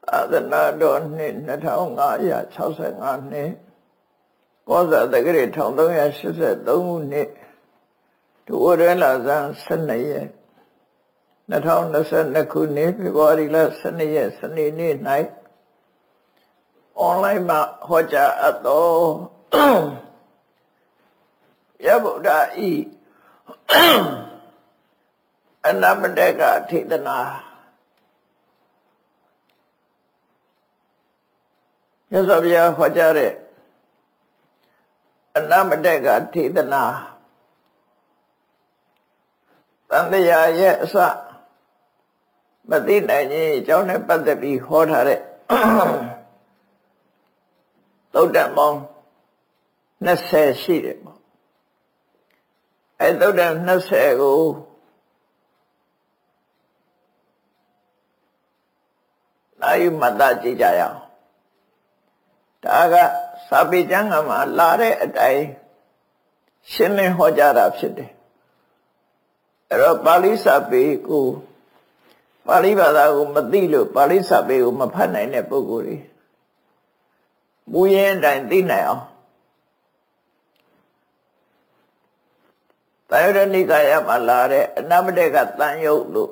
Adana Doni Nataunga Chosangani was at the great Tonga, she said, don't need to Urella than Sunday. Nataunga Sunday could need before he left Sunday, Sunday night. Only my Hoja at all. Yabuda E. And Namadega Tidana. Yes, of your Hojare. And Namadega Tidana. And the yes, but then I don't but the be hotter. Though that mong, necessary. I thought that necessary. Now you madaji jaya. Taga sabijangama lare atai. Shine hojara psite. Ero pali sabi ku. Pali bada ku madilu. Pali sabi ku maphanai ne pukuri. Muyen dan tinaya. Tayo nikaya malare. Namadega tanyo lu.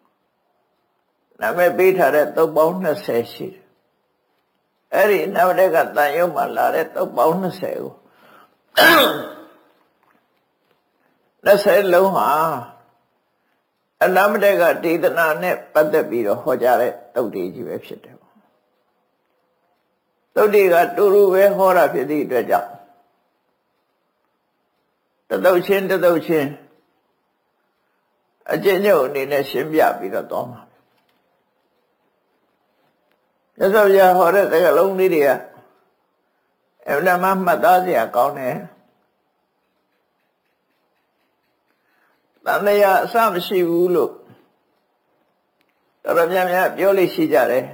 Name Peter to bonus says. Eri Namadega Tayo Malare to bonus say. Let's say Loha. And Namadega did the name, but the Biro Hojare to the website. So they got to do a horror for the job. The Dochin. A genuine in a Shimbia Bidotoma. Yes, of your horror, they are lonely dear. If the mamma does ya gone here. Then they are some she will look. The Ramya Yoli Shijare.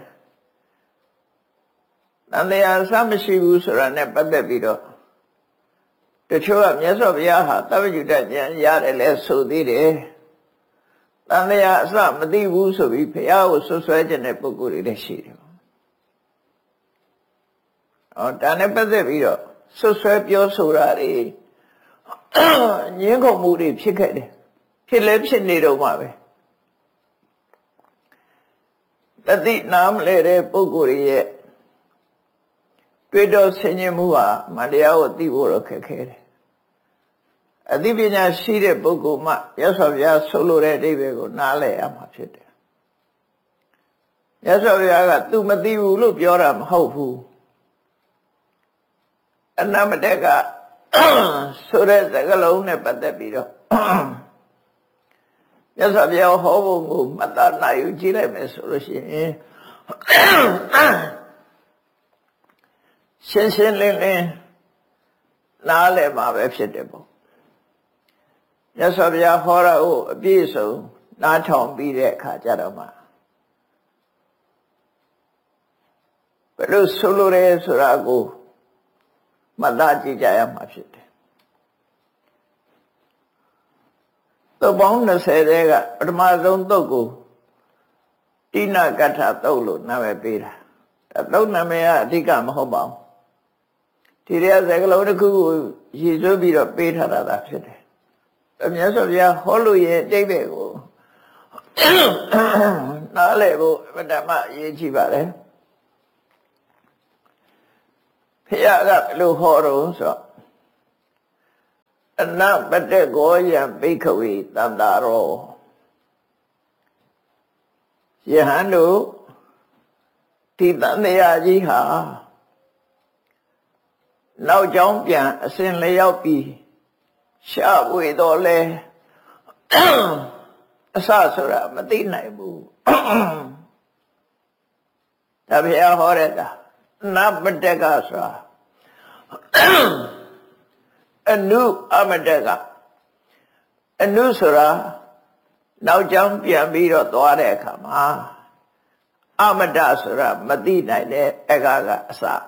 Then they are some she will surrender but the video. The show up, yes, of Yaha, W. Yard less so did it. Then they are some the woos of Ipia was so certain a Pukuri sheet. Oh, Tanapa video. So swept your surari. Yango moody chicken. He lives in Nido Mabe. That the Nam Lere Pukuri. Twido Senyamua, Madiao Divoro Kake. A divina seeded Bukuma, yes of ya solo redigo, Nale Amachete. Yes of Yaga, two Madiu loop yoram, hofu. And Namadega, so that's the galone, but the video. Yes of your hobo, Madana, you chile, Messi. Sincerely, Nale ma vegetable. Yes, of your horror, a biso, not on be there, Kajarama. But those solure surago, Madaji Jayamashit. The bonus said, but my don't go. Tina Gata Tolo, never beat. A dona mea, Digam Hobam. Tiria Zagaloku, she should be a better at that city. The yes of your holy David. Nalebo, Madama Yechibare. Here got Lu Horo, so. And now, but they go and bakery, Dandaro. Yehanu, Titanea Jiha. Now jump ya, sin lay out be. Sharp with all le. Sasura, Matina boo. Tabia horreda. Not Madegasa. A new Amadega. A new Sura. Now jump ya, be or Dware Kama. Amadasura, Madina de Egaga Sa.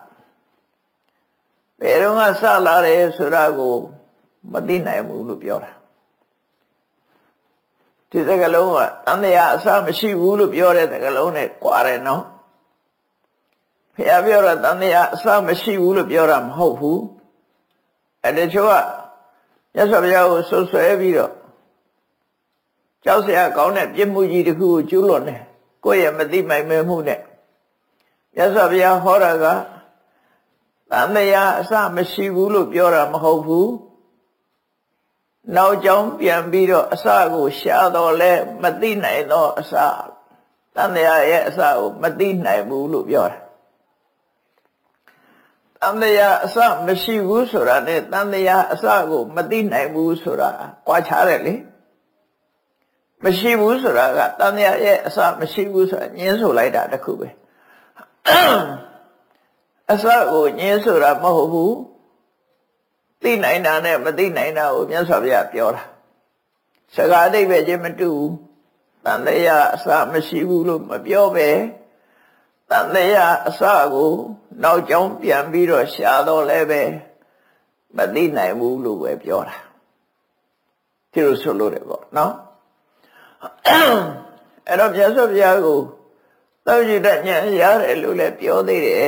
Pero nga salare surago Madina Mulupiora. Tisagaloma, and the Assam she would of your at the Galone, Quareno. ဖះပြောတော့တန်တရားအစမရှိဘူးလို့ပြောတာမဟုတ်ဘူးအဲ့တချို့ကမြတ်စွာဘုရားကိုဆွဆွဲပြီးတော့ကြောက်စရာကောင်းတဲ့ပြစ်မှုကြီးတစ်ခုကိုကျူးလွန်တယ်ကိုယ့်ရဲ့မသိမိုင်မဲမှုနဲ့မြတ်စွာဘုရားဟောတာကတန်တရားအစမရှိဘူးလို့ပြောတာမဟုတ်ဘူးနောက်ကြောင်းပြန်ပြီးတော့အစကိုရှာတော့လဲမသိနိုင်တော့အစတန်တရားရဲ့အစကိုမသိနိုင်ဘူးလို့ပြောတာတန်တရားအစမရှိဘူးဆိုတာနဲ့တန်တရားအစကိုမသိနိုင်ဘူးဆိုတာကွာခြားတယ်လေမရှိဘူးဆိုတာကတန်တရားရဲ့အစမရှိဘူးဆိုတာညင်းဆိုလိုက်တာတခုပဲအစကိုညင်းဆိုတာမဟုတ်ဘူးသိနိုင်တာနဲ့မသိနိုင်တာကိုမြတ်စွာဘုရားပြောတာစကားအဓိပ္ပာယ်ချင်းမတူဘူးတန်တရားအစမရှိဘူးလို့မပြောပဲတန်တရားအစကိုနောက်ကြောင်းပြန်ပြီးတော့ရှာတော့လဲပဲမသိနိုင်ဘူးလို့ပဲပြောတာဒီလိုဆိုလို့တယ်ပေါ့နော်အဲ့တော့မြတ်စွာဘုရားကိုသောจิตဉာဏ်ရတယ်လို့လည်းပြောသေးတယ်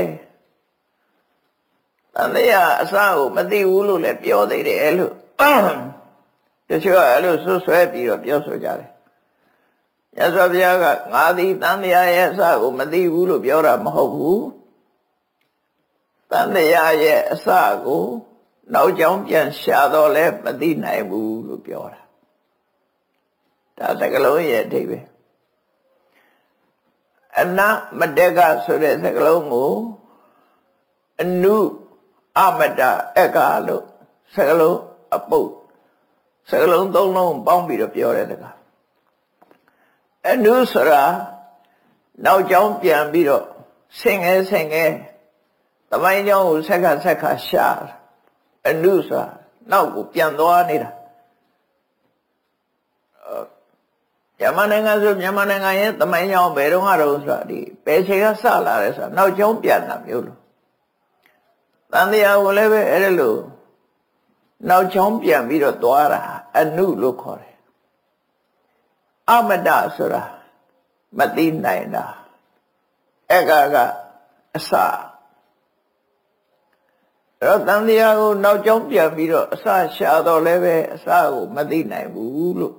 တန်တရားအစကိုမသိဘူးလို့လည်းပြောသေးတယ်လို့တချို့ကအဲ့လိုဆွဲပြီးတော့ပြောဆိုကြတယ်မြတ်စွာဘုရားကငါသည်တန်တရားရဲ့အစကိုမသိဘူးလို့ပြောတာမဟုတ်ဘူးတန်တရားရဲ့အစကိုနောက်ကြောင်းပြန်ရှာတော့လဲမသိနိုင်ဘူးလို့ပြောတာဒါစကားလုံးရဲ့အဓိပ္ပာယ်အနမတ္တကဆိုတဲ့စကားလုံးကိုအနုအမတ္တအက္ခလို့စကားလုံးအပုတ်စကားလုံးသုံးလုံးပေါင်းပြီးတော့ပြောတဲ့တကားအနုဆိုတာနောက်ကြောင်းပြန်ပြီးတော့ဆင်ငယ်သမိုင်းကြောင်းကိုဆက်ခါရှာအနုဆိုတာနောက်ကိုပြန်သွားနေတာမြန်မာနိုင်ငံဆိုမြန်မာနိုင်ငံရဲ့သမိုင်းကြောင်းဘယ်တော့မှတော့ဆိုတာဒီဘယ်ချိန်ကစလာတယ်ဆိုတာနောက်ကြောင်းပြန်တာမျိုးလို့တန်တရားကိုလည်းပဲအဲ့ဒါလို့နောက်ကြောင်းပြန်ပြီးတော့သွားတာအနုလို့ခေါ်တယ်အမတ္တဆိုတာမသိနိုင်တာအကအစအဲ့တော့တန်တရားကိုနောက်ကြောင်းပြန်ပြီးတော့အစရှာတော့လည်းပဲအစကိုမသိနိုင်ဘူးလို့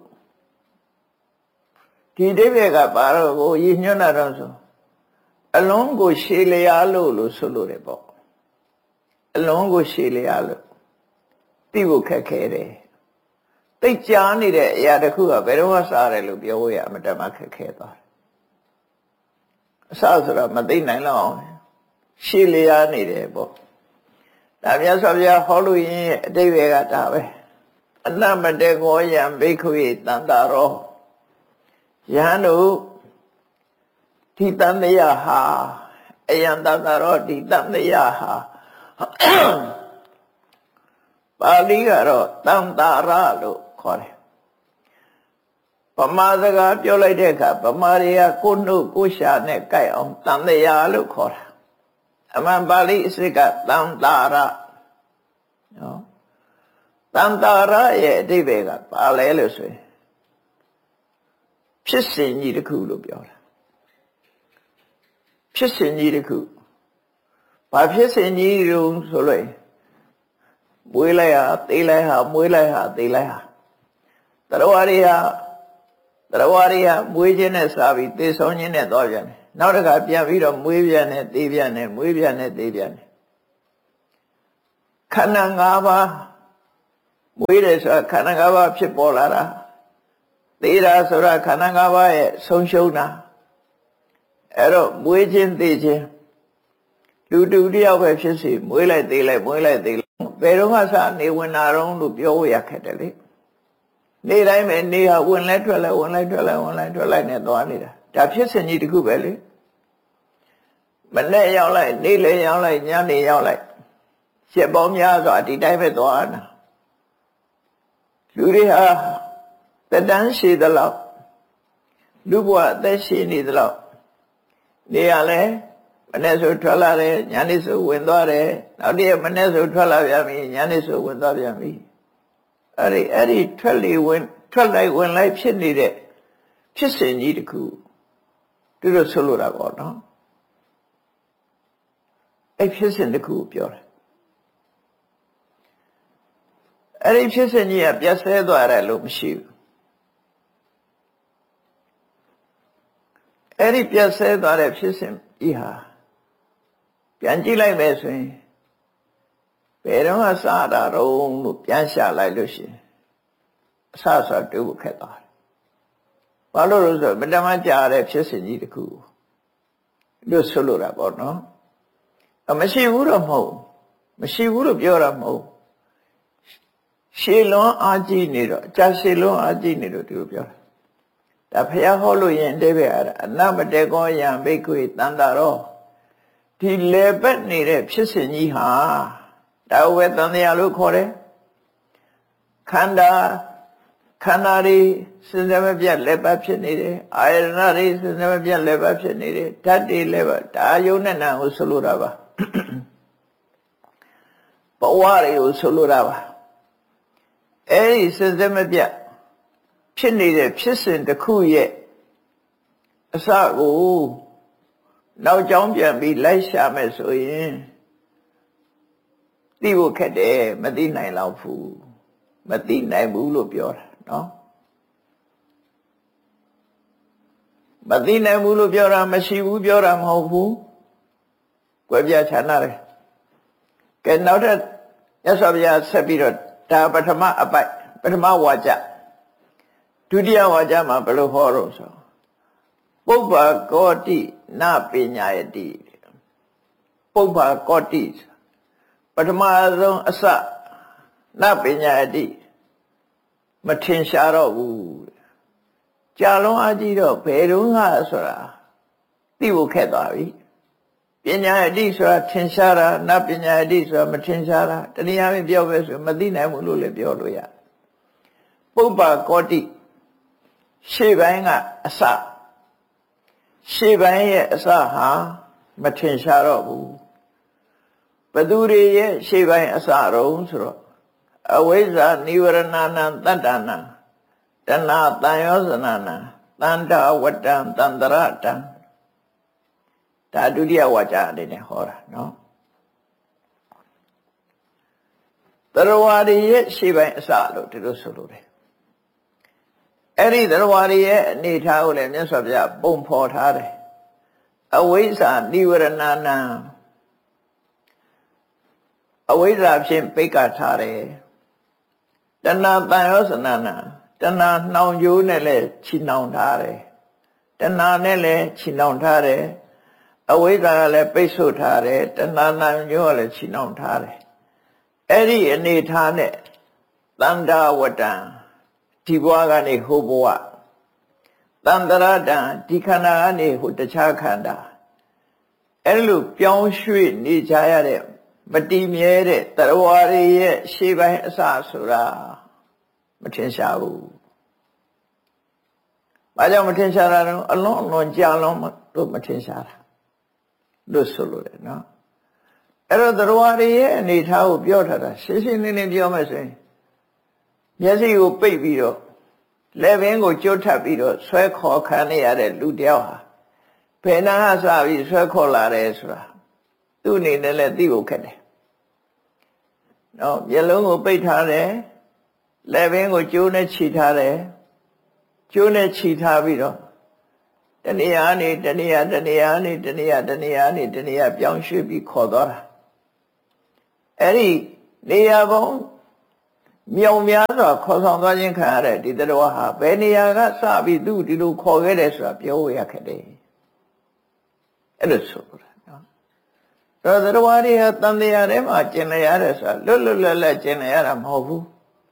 ဒီအဓိပ္ပာယ်ကဘာလို့ကိုရည်ညွှန်းတာတော့ဆိုအလုံးကိုရှည်လျားလို့ဆိုလို့တယ်ပေါ့အလုံးကိုရှည်လျားလို့သိဖို့ခက်ခဲတယ်သိကြားနေတဲ့အရာတစ်ခုကဘယ်တော့မှစားတယ်လို့ပြောလို့ရအမတမခက်ခဲသွားတယ်အစဆိုတာမသိနိုင်တော့အောင်ရှည်လျားနေတယ်ပေါ့ဒါမြတ်စွာဘုရားဟောလို့ရင်အတိတ်တွေကဒါပဲအနမတေကောယံဘိက္ခုယေတန္တာရောယဟန်တို့ဒီတန်တရားဟာအယံတန္တာရောဒီတန်တရားဟာပါဠိကတော့တန်တာရလို့ခေါ်တယ်ဗမာစကားပြောလိုက်တဲ့အခါဗမာတွေကကိုယ်နှုတ်ကိုယ်ရှာနဲ့ကြိုက်အောင်တန်တရားလို့ခေါ်တာအမှန်ပါဠိအစစ်ကတန်တာရနော်တန်တာရရဲ့အဓိပ္ပာယ်ကဘာလဲလို့ဆိုရင်ဖြစ်စဉ်ကြီးတစ်ခုလို့ပြောတာဖြစ်စဉ်ကြီးတစ်ခုဘာဖြစ်စဉ်ကြီးတုံးဆိုလို့မွေးလိုက်ဟာသေးလိုက်ဟာမွေးလိုက်ဟာသေးလိုက်ဟာတရားဝရီဟာမွေးခြင်းနဲ့စားပြီးသေဆုံးခြင်းနဲ့သွားပြန်တယ်နောက်တစ်ခါပြန်ပြီးတော့မွေးပြန်နဲ့သေပြန်နဲ့မွေးပြန်နဲ့သေပြန်တယ်ခန္ဓာ၅ပါးမွေးတယ်ဆိုတာခန္ဓာ၅ပါးဖြစ်ပေါ်လာတာသေတာဆိုတာခန္ဓာ၅ပါးရဲ့ဆုံးရှုံးတာအဲ့တော့မွေးခြင်းသေခြင်းလူတူတယောက်ပဲဖြစ်စီမွေးလိုက်သေလိုက်မွေးလိုက်သေလိုက်ဘယ်တော့မှစနေဝင်တာတော့လို့ပြောရခက်တယ်လေနေ့တိုင်းပဲနေဟာဝင်လဲထွက်လဲဝင်လိုက်ထွက်လဲဝင်လိုက်ထွက်လိုက်နဲ့သွားနေတာဒါဖြစ်စဉ်ကြီးတစ်ခုပဲလေမနေ့ရောက်လိုက်နေ့လည်းရောက်လိုက်ညနေရောက်လိုက်ရှစ်ပေါင်းများစွာဒီတိုင်းပဲသွားတာလူတွေဟာတတန်းရှိသလောက်လူဘဝအသက်ရှိနေသလောက်နေရလဲမနေ့ဆိုထွက်လာတယ်ညနေဆိုဝင်သွားတယ်နောက်တည့်မနေ့ဆိုထွက်လာပြန်ပြီညနေဆိုဝင်သွားပြန်ပြီအဲ့ဒီထွက်လိုက်ဝင်လိုက်ဖြစ်နေတဲ့ဖြစ်စဉ်ကြီးတစ်ခုသူတို့ဆိုလိုတာပေါ့နော်အဲ့ဖြစ်စဉ်တစ်ခုကိုပြောတယ်အဲ့ဒီဖြစ်စဉ်ကြီးကပြတ်ဆဲသွားတယ်လို့မရှိဘူးအဲ့ဒီပြတ်ဆဲသွားတဲ့ဖြစ်စဉ်ကြီးဟာပြန်ကြည့်လိုက်မယ်ဆိုရင်ဘယ်တော့မှစတာတော့လို့ပြန်ရှာလိုက်လို့ရှိရင်အဆဆိုတူဖို့ခက်သွားတယ်ဘာလို့လဲဆိုတော့မတမကြာတဲ့ဖြစ်စဉ်ကြီးတစ်ခုလို့ဆိုလိုတာပေါ့နော်မရှိဘူးတော့မဟုတ်မရှိဘူးလို့ပြောတာမဟုတ်ရှည်လွန်အားကြီးနေတော့အကြာရှည်လွန်အားကြီးနေတော့ဒီလိုပြောတာဒါဖះဟောလို့ရင်တဲ့ပဲအနမတေကောယံဘိက္ခွေတန်တာတော့ဒီလေပတ်နေတဲ့ဖြစ်စဉ်ကြီးဟာဒါဝေတန်တရားလို့ခေါ်တယ်ခန္ဓာတွေစဉ်းစားမပြတ်လက်ပတ်ဖြစ်နေတယ်အာယတနာတွေစဉ်းစားမပြတ်လက်ပတ်ဖြစ်နေတယ်ဓာတ်တွေလည်းပါဒါယုံနဲ့နာကိုဆိုလိုတာပါဘဝတွေကိုဆိုလိုတာပါအဲ့ဒီစဉ်းစားမပြတ်ဖြစ်နေတဲ့ဖြစ်စဉ်တစ်ခုရဲ့အစကိုနောက်ကြောင်းပြန်ပြီးလိုက်ရှာမယ်ဆိုရင်သိဖို့ခက်တယ်မသိနိုင်တော့ဘူးမသိနိုင်ဘူးလို့ပြောတာနော်မသိနိုင်ဘူးလို့ပြောတာမရှိဘူးပြောတာမဟုတ်ဘူးကွဲပြားခြားနာတယ်ကဲနောက်ထပ်မြတ်စွာဘုရားဆက်ပြီးတော့ဒါပထမအပိုက်ပထမဝါကျဒုတိယဝါကျမှာဘယ်လိုဟောတော့ဆိုပုပ္ပါကောတိနပညာယတိပုပ္ပါကောတိပထမဆုံးအစနပညာယတိမထင်ရှားတော့ဘူးကြာလုံးအကြည့်တော့ဘယ်တော့ကဆိုတာသိဖို့ခက်သွားပြီပညာယတိဆိုတာထင်ရှားတာနပညာယတိဆိုတာမထင်ရှားတာတနည်းအားဖြင့်ပြောပဲဆိုမသိနိုင်ဘူးလို့လည်းပြောလို့ရပုပ္ပါကောတိရှေ့ပိုင်းကအစရှေ့ပိုင်းရဲ့အစဟာမထင်ရှားတော့ဘူးဘသူတွေရဲ့ရှေ့ပိုင်းအစတော့ဆိုတော့အဝိဇ္ဇာနိဝရဏနံတတ္တနံတဏ္ဍတန်ယောဇနနံတန္တဝတ္တံတန္တရတံဒါဒုတိယဝါကျအနေနဲ့ဟောတာနော်တရဝါရီရဲ့ရှေ့ပိုင်းအစလို့ဒီလိုဆိုလို့တယ်အဲ့ဒီတရဝါရီရဲ့အနေထားကိုလည်းမြတ်စွာဘုရားပုံဖော်ထားတယ်အဝိဇ္ဇာနိဝရဏနံအဝိဇ္ဇာဖြင့်ပိတ်ကထားတယ်တဏ္ဍတန်ယောဇနနံတဏှာနှောင်ကြိုးနဲ့လည်းချီနှောင်ထားတယ်တဏှာနဲ့လည်းချီနှောင်ထားတယ်အဝိဇ္ဇာကလည်းပိတ်ဆို့ထားတယ်တဏှာနှောင်ကြိုးကလည်းချီနှောင်ထားတယ်အဲ့ဒီအနေထားနဲ့တန္တဝတ္တံဒီဘဝကနေဟိုဘဝတန္တရတံဒီခန္ဓာကနေဟိုတခြားခန္ဓာအဲ့လိုပြောင်းရွှေ့နေကြရတဲ့မတည်မြဲတဲ့တရဝါရီရဲ့ရှေ့ပိုင်းအစဆိုတာမထင်ရှားဘူး။ဘာကြောင့်မထင်ရှားတာလဲအလွန်ကြာလွန်လို့မထင်ရှားတာလို့ဆိုလို့တယ်နော်။အဲ့တော့တရဝါရီရဲ့အနေထားကိုပြောထားတာရှင်းရှင်းလင်းလင်းပြောမယ်ဆိုရင်မျက်စိကိုပိတ်ပြီးတော့လက်ဘင်းကိုကြိုးထပ်ပြီးတော့ဆွဲခေါ်ခံရတဲ့လူတယောက်ဟာဘယ်နာစပြီးဆွဲခေါ်လာတယ်ဆိုတာသူ့အနေနဲ့လည်းသိဖို့ခက်တယ်။နော်မျက်လုံးကိုပိတ်ထားတယ်လက်ဘင်းကိုကျိုးနဲ့ခြိထားတယ်ကျိုးနဲ့ခြိထားပြီးတော့တဏှာနေတဏှာပြောင်းရွှေ့ပြီးခေါ်သွားတာအဲ့ဒီနေရာပေါင်းမြောင်များစွာခေါ်ဆောင်သွားခြင်းခံရတဲ့ဒီတတော်ဟာဘယ်နေရာကစပြီးသူ့ဒီလိုခေါ်ခဲ့တယ်ဆိုတာပြောရခက်တယ်အဲ့လိုဆိုတာနော်တော်တော်ဝါရီဟာတန်တရားထဲမှာကျင်လည်ရတယ်ဆိုတာလွတ်လပ်ကျင်လည်ရတာမဟုတ်ဘူး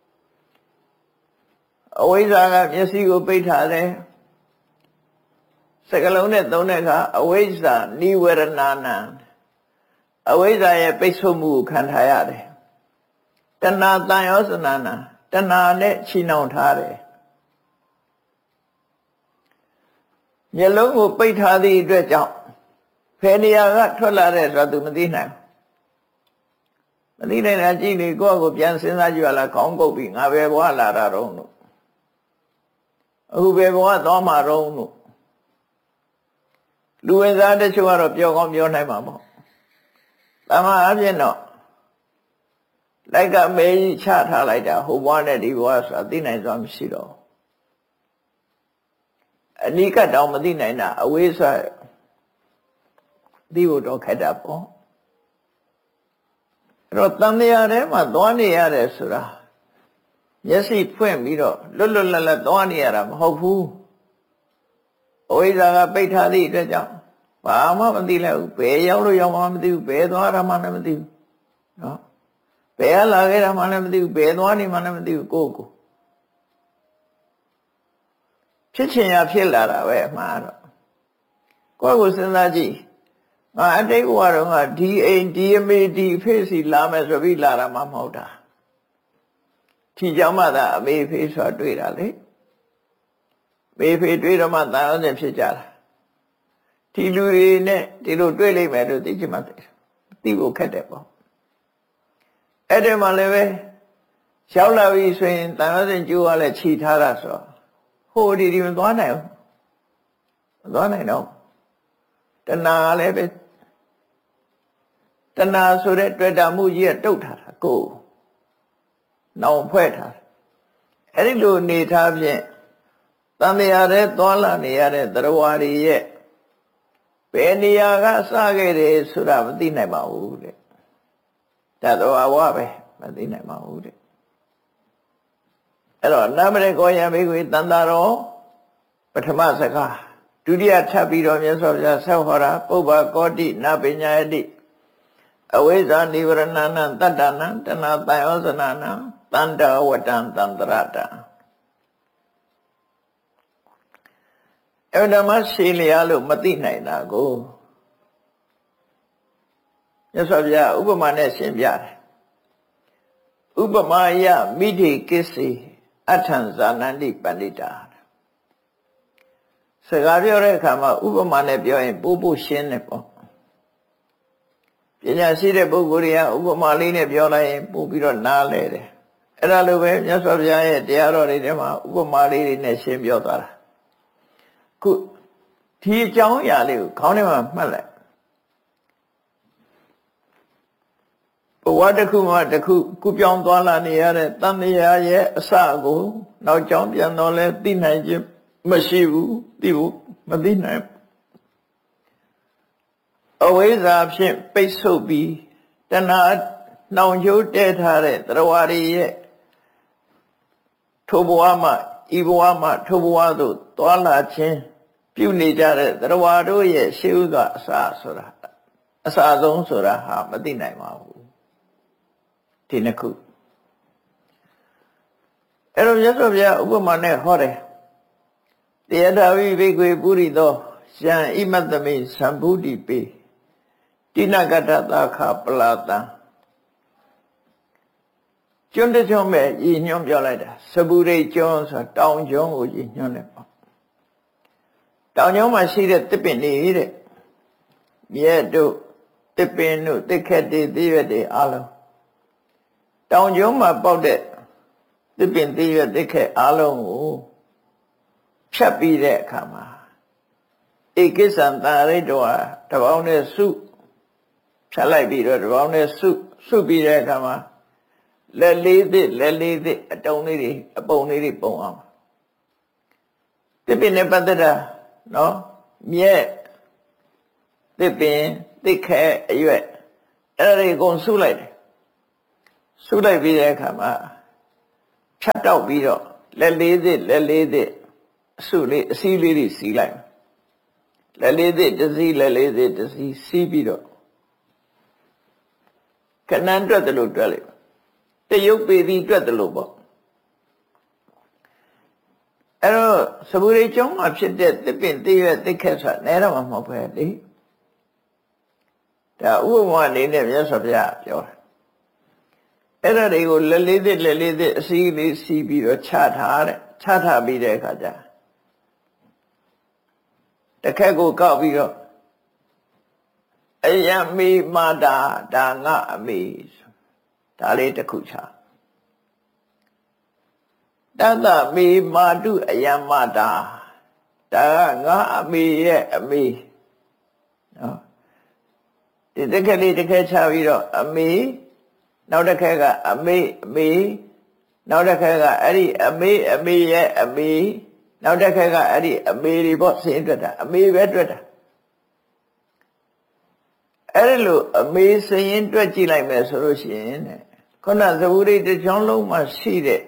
အဝိဇ္ဇာကမျက်စိကိုပိတ်ထားတယ်စကလုံးနဲ့သုံးတဲ့အခါအဝိဇ္ဇာနိဝရဏနံအဝိဇ္ဇာရဲ့ပိတ်ဆို့မှုကိုခံထားရတယ်တဏှာတန်ယောဇနနံတဏှာနဲ့ချီနှောင်ထားတယ်မျက်လုံးကိုပိတ်ထားသည့်အတွက်ကြောင့်ဖယ်နေရာကထွက်လာတဲ့ဆိုတာသူမသိနိုင်မသိနိုင်တာကြည့်လေကိုယ့်ကိုပြန်စဉ်းစားကြည့်ရလားခေါင်းကုပ်ပြီးငါပဲဘဝလာတာတော့လို့အခုပဲဘဝသွားမှာတော့လို့လူဝင်စားတချို့ကတော့ပြောကောင်းပြောနိုင်မှာမဟုတ်တမအပြည့်တော့လိုက်ကမေးချထားလိုက်တာဟိုဘွားနဲ့ဒီဘွားဆိုတာသိနိုင်စွာမရှိတော့အနိကတောင်မသိနိုင်တာအဝေးဆိုသိဖို့တော့ခက်တာပေါ့အဲ့တော့တန်တရားထဲမှာသွားနေရတယ်ဆိုတာမျက်စိဖွင့်ပြီးတော့လွတ်လွတ်လပ်လပ်သွားနေရတာမဟုတ်ဘူးအဝိဇ္ဇာကပိတ်ထားသည့်အတွက်ကြောင့်ဘာမှမသိလိုက်ဘူးဘယ်ရောက်လို့ရောက်မှမသိဘူးဘယ်သွားတာမှလည်းမသိဘူးနော်ဘယ်လာခဲ့တာမှလည်းမသိဘူးဘယ်သွားနေမှလည်းမသိဘူးကိုယ့်ကိုဖြစ်ချင်ရဖြစ်လာတာပဲအမှားတော့ကိုယ့်ကိုစဉ်းစားကြည့်ငါအတိတ်ဘဝတော့ငါဒီအိမ်ဒီအမေဒီဖေးစီလာမယ်ဆိုပြီးလာတာမှမဟုတ်တာဒီကြောင့်မှသာအမေဖေးဆိုတာတွေ့တာလေမေဖေးတွေ့တော့မှသာအောင်ဖြစ်ကြတာဒီလူတွေနဲ့ဒီလိုတွေ့လိမ့်မယ်လို့သိချင်မှသိဖို့ခက်တယ်ပေါ့အဲ့ဒီမှာလည်းပဲရောက်လာပြီဆိုရင်တန်ခါးစဉ်ကျိုးကလည်းခြိထားတာဆိုဟိုဒီမသွားနိုင်ဘူးမသွားနိုင်တော့တဏှာလည်းပဲတဏှာဆိုတဲ့တွေ့တာမှုကြီးကတုတ်ထားတာကိုနောင်ဖွဲ့ထားအဲ့ဒီလိုနေထားဖြင့်တန်တရားတဲ့သွားလာနေရတဲ့သရဝါတွေရဲ့ဘယ်နေရာကစခဲ့တယ်ဆိုတာမသိနိုင်ပါဘူးတဲ့တတော်ဝပဲမသိနိုင်ပါဘူးတဲ့အဲ့တော့နမရေကောယမေကွေတန်တာရောပထမစကားဒုတိယထပ်ပြီးတော့မြတ်စွာဘုရားဆက်ဟောတာပုဗ္ဗကောတိနပညာယတိအဝိဇ္ဇာနိဝရဏနံတတ္တနံတဏ္ဍတယောဇနနံတန္တဝတံတန္တရတံအဲ့ဒါမှရှင်းလျားလို့မသိနိုင်တာကိုမြတ်စွာဘုရားဥပမာနဲ့ရှင်းပြတယ်ဥပမာယမိတိကိစ္စေအထံဇာနန္တိပဏိတာစကားပြောတဲ့အခါမှာဥပမာနဲ့ပြောရင်ပို့ရှင်းတယ်ပေါ့ပညာရှိတဲ့ပုဂ္ဂိုလ်တွေကဥပမာလေးနဲ့ပြောလိုက်ရင်ပို့ပြီးတော့နားလဲတယ်အဲ့ဒါလိုပဲမြတ်စွာဘုရားရဲ့တရားတော်တွေထဲမှာဥပမာလေးတွေနဲ့ရှင်းပြောသွားတာခုဒီအကြောင်းအရာလေးကိုခေါင်းထဲမှာမှတ်လိုက်ဘဝတစ်ခုမှတစ်ခုကုပြောင်းသွားလာနေရတဲ့တန်တရားရဲ့အစကိုနောက်ကြောင်းပြန်တော့လဲသိနိုင်ခြင်းမရှိဘူးသိဖို့မသိနိုင်အဝိဇ္ဇာဖြင့်ပိတ်ဆို့ပြီးတဏှာနှောင်ကြိုးတဲထားတဲ့သရဝါတွေရဲ့ထိုဘဝမှဤဘဝမှထိုဘဝသို့သွားလာခြင်းပြုနေကြတဲ့သရဝါတို့ရဲ့ရှေးဥကအစဆိုတာအစဆုံးဆိုတာဟာမသိနိုင်ပါဘူးဒီနှစ်ခုအဲ့တော့မြတ်စွာဘုရားဥပမာနဲ့ဟောတယ်တရားတော်ဝိဘိကွေပုရိသောယံဣမတ္တမိသံဗုဒ္ဓိပေတိနကတ္တသာခပလာတံကျွန်းတကျွန်းပဲရည်ညွှန်းပြောလိုက်တာစပုရိတ်ကျွန်းဆိုတောင်ကျွန်းကိုရည်ညွှန်းတယ်ပေါ့တောင်ကျွန်းမှာရှိတဲ့တစ်ပင်နေတဲ့မြဲတို့တစ်ပင်တို့တစ်ခက်တွေသီးရွက်တွေအလုံးတောင်ကျွန်းမှာပေါက်တဲ့တစ်ပင်သီးရွက်တစ်ခက်အလုံးကိုဖြတ်ပြီးတဲ့အခါမှာဧကိစ္စံတာရိတ္တဝါတပေါင်းနဲ့စုဖြတ်လိုက်ပြီးတော့တပေါင်းနဲ့စုပြီးတဲ့အခါမှာလက်လေးသစ်အတုံးလေးတွေအပုံလေးတွေပုံအောင်တစ်ပင်နဲ့ပတ်သက်တာနော်မြဲတစ်ပင်တစ်ခဲအရွက်အဲ့ဒါတွေအကုန်စုလိုက်တယ်စုလိုက်ပြီးတဲ့အခါမှာဖြတ်တောက်ပြီးတော့လက်လေးသစ်အစုလေးအစည်းလေးတွေစီးလိုက်လက်လေးသစ်တစ်စီးစီးပြီးတော့ခဏတွက်တယ်လို့တွက်လိုက်တရုပ်ပေသည်တွက်တယ်လို့ပေါ့အဲ့တော့စပုရိကျောင်းမှာဖြစ်တဲ့တစ်ပင်တည့်ရွက်တစ်ခက်ဆိုတာနဲတော့မှမဟုတ်ပဲလေဒါဥပမာအနေနဲ့မြတ်စွာဘုရားပြောတာအဲ့ဒါတွေကိုလက်လေးသစ်အစည်းလေးစီးပြီးတော့ချထားပြီးတဲ့အခါကျတစ်ခက်ကိုကောက်ပြီးတော့အယံမိမာတာဒါငါအမေဒါလေးတစ်ခုချတတမေမာတုအယံမာတာဒါကငါအမေရဲ့အမေနော်ဒီတစ်ခက်လေးတစ်ခက်ချပြီးတော့အမေနောက်တစ်ခက်ကအမေနောက်တစ်ခက်ကအဲ့ဒီအမေရဲ့အမေနောက်တစ်ခက်ကအဲ့ဒီအမေတွေပေါ့ဆင်းတွက်တာအမေပဲတွက်တာအဲ့ဒီလိုအမေစရင်တွက်ကြည့်လိုက်မယ်ဆိုလို့ရှိရင်တဲ့ခုနသဘူရိတစ်ချောင်းလုံးမှာရှိတဲ့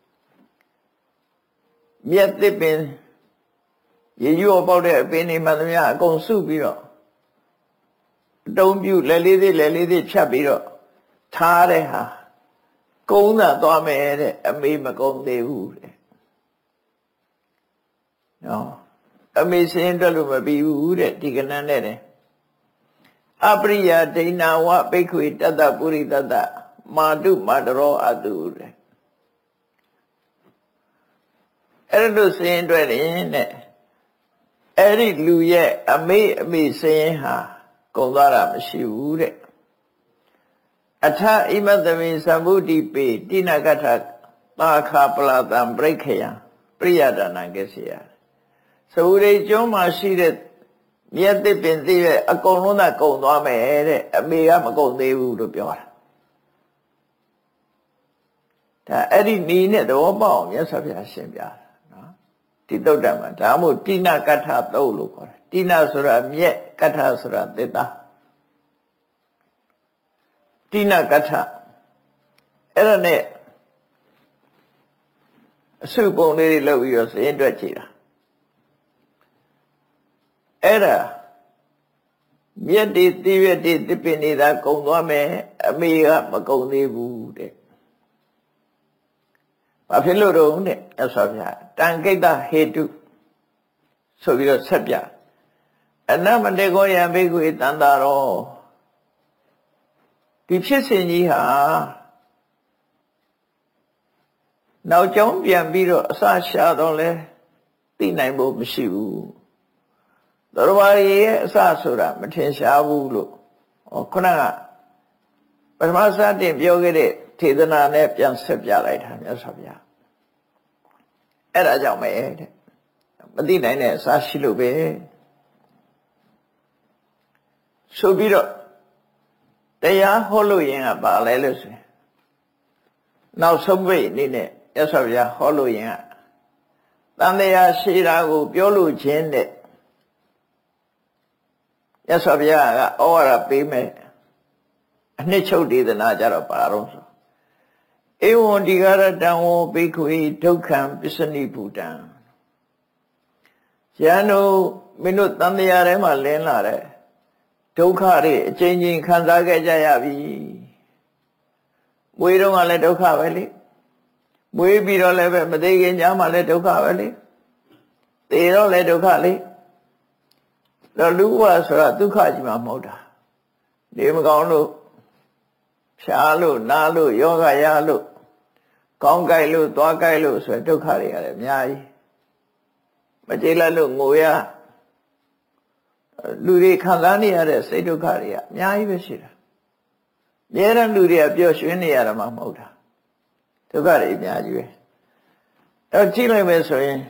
မြက်သစ်ပင်ရေရွပေါက်တဲ့အပင်တွေမှသမျှအကုန်စုပြီးတော့အတုံးပြုလက်လေးသေးဖြတ်ပြီးတော့ထားတဲ့ဟာကုန်းသာသွားမယ်တဲ့အမေမကုန်းသေးဘူးတဲ့နော်အမေစရင်တွက်လို့မပြီးဘူးတဲ့ဒီကနန်းနဲ့အပရိယဒိဏဝဘိက္ခွေတတ္တပုရိတတ္တမာတုမာတရောအတုတဲ့အဲ့လိုစရင်တွက်ရင်တဲ့အဲ့ဒီလူရဲ့အမေစရင်ဟာကုန်သွားတာမရှိဘူးတဲ့အထဣမတမိသံဗုဒ္ဓိပေတိနကထသာခပလတံပရိခေယပရိယဒါနံကစီယသဝရိကျွန်းမှာရှိတဲ့မြတ်သစ်ပင်သေးရဲ့အကုန်လုံးသာကုန်သွားမယ်တဲ့အမေကမကုန်သေးဘူးလို့ပြောတာဒါအဲ့ဒီနီးနဲ့သဘောပေါက်အောင်မြတ်စွာဘုရားရှင်းပြတာနော်ဒီသုတ်တံမှာဒါမှမဟုတ်တိနကထသုတ်လို့ခေါ်တယ်တိနဆိုတာမြက်ကထဆိုတာသစ်သားတိနကထအဲ့ဒါနဲ့အစုပုံလေးတွေလုပ်ပြီးတော့စရင်တွက်ကြည့်တာအဲ့ဒါမြက်တွေတိရွက်တွေသစ်ပင်တွေသာကုန်သွားမယ်အမေကမကုန်သေးဘူးတဲ့ဘာဖြစ်လို့တော့တဲ့မြတ်စွာဘုရားတန်ကိတ္တဟေတုဆိုပြီးတော့ဆက်ပြအနမတေကောယံဘိက္ခွေတန်တာရောဒီဖြစ်စဉ်ကြီးဟာနောက်ကျောင်းပြန်ပြီးတော့အစရှာတော့လဲသိနိုင်ဖို့မရှိဘူးသရဝရီရဲ့အစဆိုတာမထင်ရှားဘူးလို့ခုနကပထမစတင်ပြောခဲ့တဲ့ထေသနာနဲ့ပြန်ဆက်ပြလိုက်တာမြတ်စွာဘုရားအဲ့ဒါကြောင့်ပဲတဲ့မသိနိုင်တဲ့အစရှိလို့ပဲဆိုပြီးတော့တရားဟောလို့ရင်ကပါလဲလို့ဆိုရင်နောက်ဆုံးပိတ်အနေနဲ့ရသော်ဗျာဟောလို့ရင်ကတန်တရားရှိတာကိုပြောလို့ခြင်းတဲ့ရသော်ဗျာကဩဝါဒပေးမယ်အနှစ်ချုပ်ဒေသနာကြတော့ပါတော့ဆိုဧဝံဒီဂရတံဝဘိက္ခွေဒုက္ခံပစ္စနိဘူတံယန္တုမင်းတို့တန်တရားထဲမှာလင်းလာတဲ့ဒုက္ခတွေအကျဉ်းချင်းခံစားခဲ့ကြရပြီမွေးတော့ကလည်းဒုက္ခပဲလေမွေးပြီးတော့လည်းပဲမသေးခင်ညာမှာလည်းဒုက္ခပဲလေသေတော့လည်းဒုက္ခလေတော့လူဘဝဆိုတာဒုက္ခကြီးမှမဟုတ်တာနေမကောင်းလို့ဖြားလို့နားလို့ယောဂရလို့ကောင်းကြိုက်လို့သွားကြိုက်လို့ဆိုဒုက္ခတွေရတယ်အများကြီးမကြေလိုက်လို့ငိုရလူတွေခံစားနေရတဲ့စိတ်ဒုက္ခတွေကအများကြီးပဲရှိတာအများရန်လူတွေကပျော်ရွှင်နေရတာမှမဟုတ်တာဒုက္ခတွေအများကြီးပဲအဲ့ကြည့်လိုက်မယ်ဆိုရင်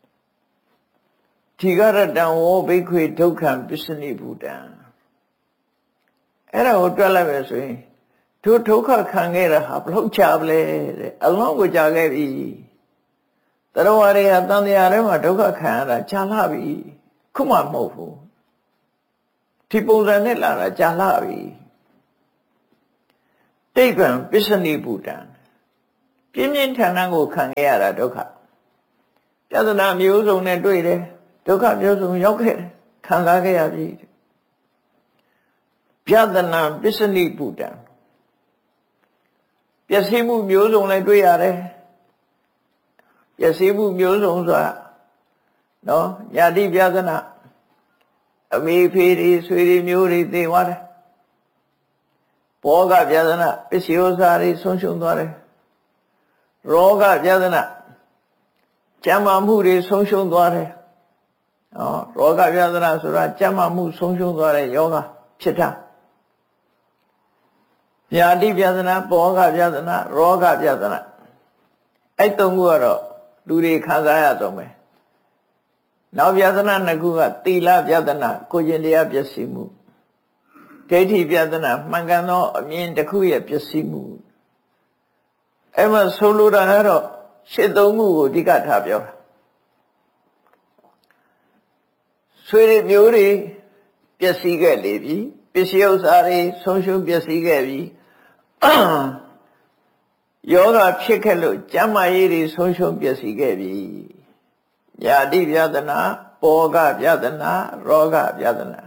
ဒီကရတံဝဘိက္ခွေဒုက္ခံပစ္စနိဘူတံအဲ့ဒါကိုတွက်လိုက်မယ်ဆိုရင်တို့ဒုက္ခခံခဲ့တာဟာဘလို့ကြာပလဲတဲ့အလုံးကိုကြာခဲ့ပြီတရဝရေဟာတန်တရားထဲမှာဒုက္ခခံရတာကြာလာပြီခုမှမဟုတ်ဘူးဒီပုံစံနဲ့လာတာကြာလာပြီတိဗ္ဗံပစ္စနိဘူတံပြင်းပြင်းထန်ထန်ကိုခံခဲ့ရတာဒုက္ခပြဿနာမျိုးစုံနဲ့တွေ့တယ်ဒုက္ခမျိုးစုံရောက်ခဲ့တယ်ခံစားခဲ့ရပြီပြဿနာပစ္စနိဘူတံပျက်စီးမှုမျိုးစုံလည်းတွေ့ရတယ်ပျက်စီးမှုမျိုးစုံဆိုတာနော်ညာတိပြဿနာအမေဖေးတွေဆွေတွေမျိုးတွေသိသွားတယ်ဘောဂပြဿနာပစ္စည်းဥစ္စာတွေဆုံးရှုံးသွားတယ်ရောဂပြဿနာကျန်းမာမှုတွေဆုံးရှုံးသွားတယ်ရောဂပြဿနာဆိုတာကျန်းမာမှုဆုံးရှုံးသွားတဲ့ယောဂဖြစ်တာညာတိပြဿနာဘောဂပြဿနာရောဂပြဿနာအဲ့သုံးခုကတော့လူတွေခံစားရတော့မယ်နောက်ပြဿနာနှစ်ခုကသီလပြဿနာကိုကျင့်တရားပျက်စီးမှုဒိဋ္ဌိပြဿနာမှန်ကန်သောအမြင်တစ်ခုရဲ့ပျက်စီးမှုအဲ့မှာဆိုလိုတာကတော့ရှစ်သုံးခုကိုအဓိကထားပြောတာဆွေတွေမျိုးတွေပျက်စီးခဲ့လေပြီပစ္စည်းဥစ္စာတွေဆုံးရှုံးပျက်စီးခဲ့ပြီယောဂဖြစ်ခဲ့လို့ကျမ်းမာရေးတွေဆုံးရှုံးပျက်စီးခဲ့ပြီယာတိပြဿနာပောဂပြဿနာရောဂပြဿနာ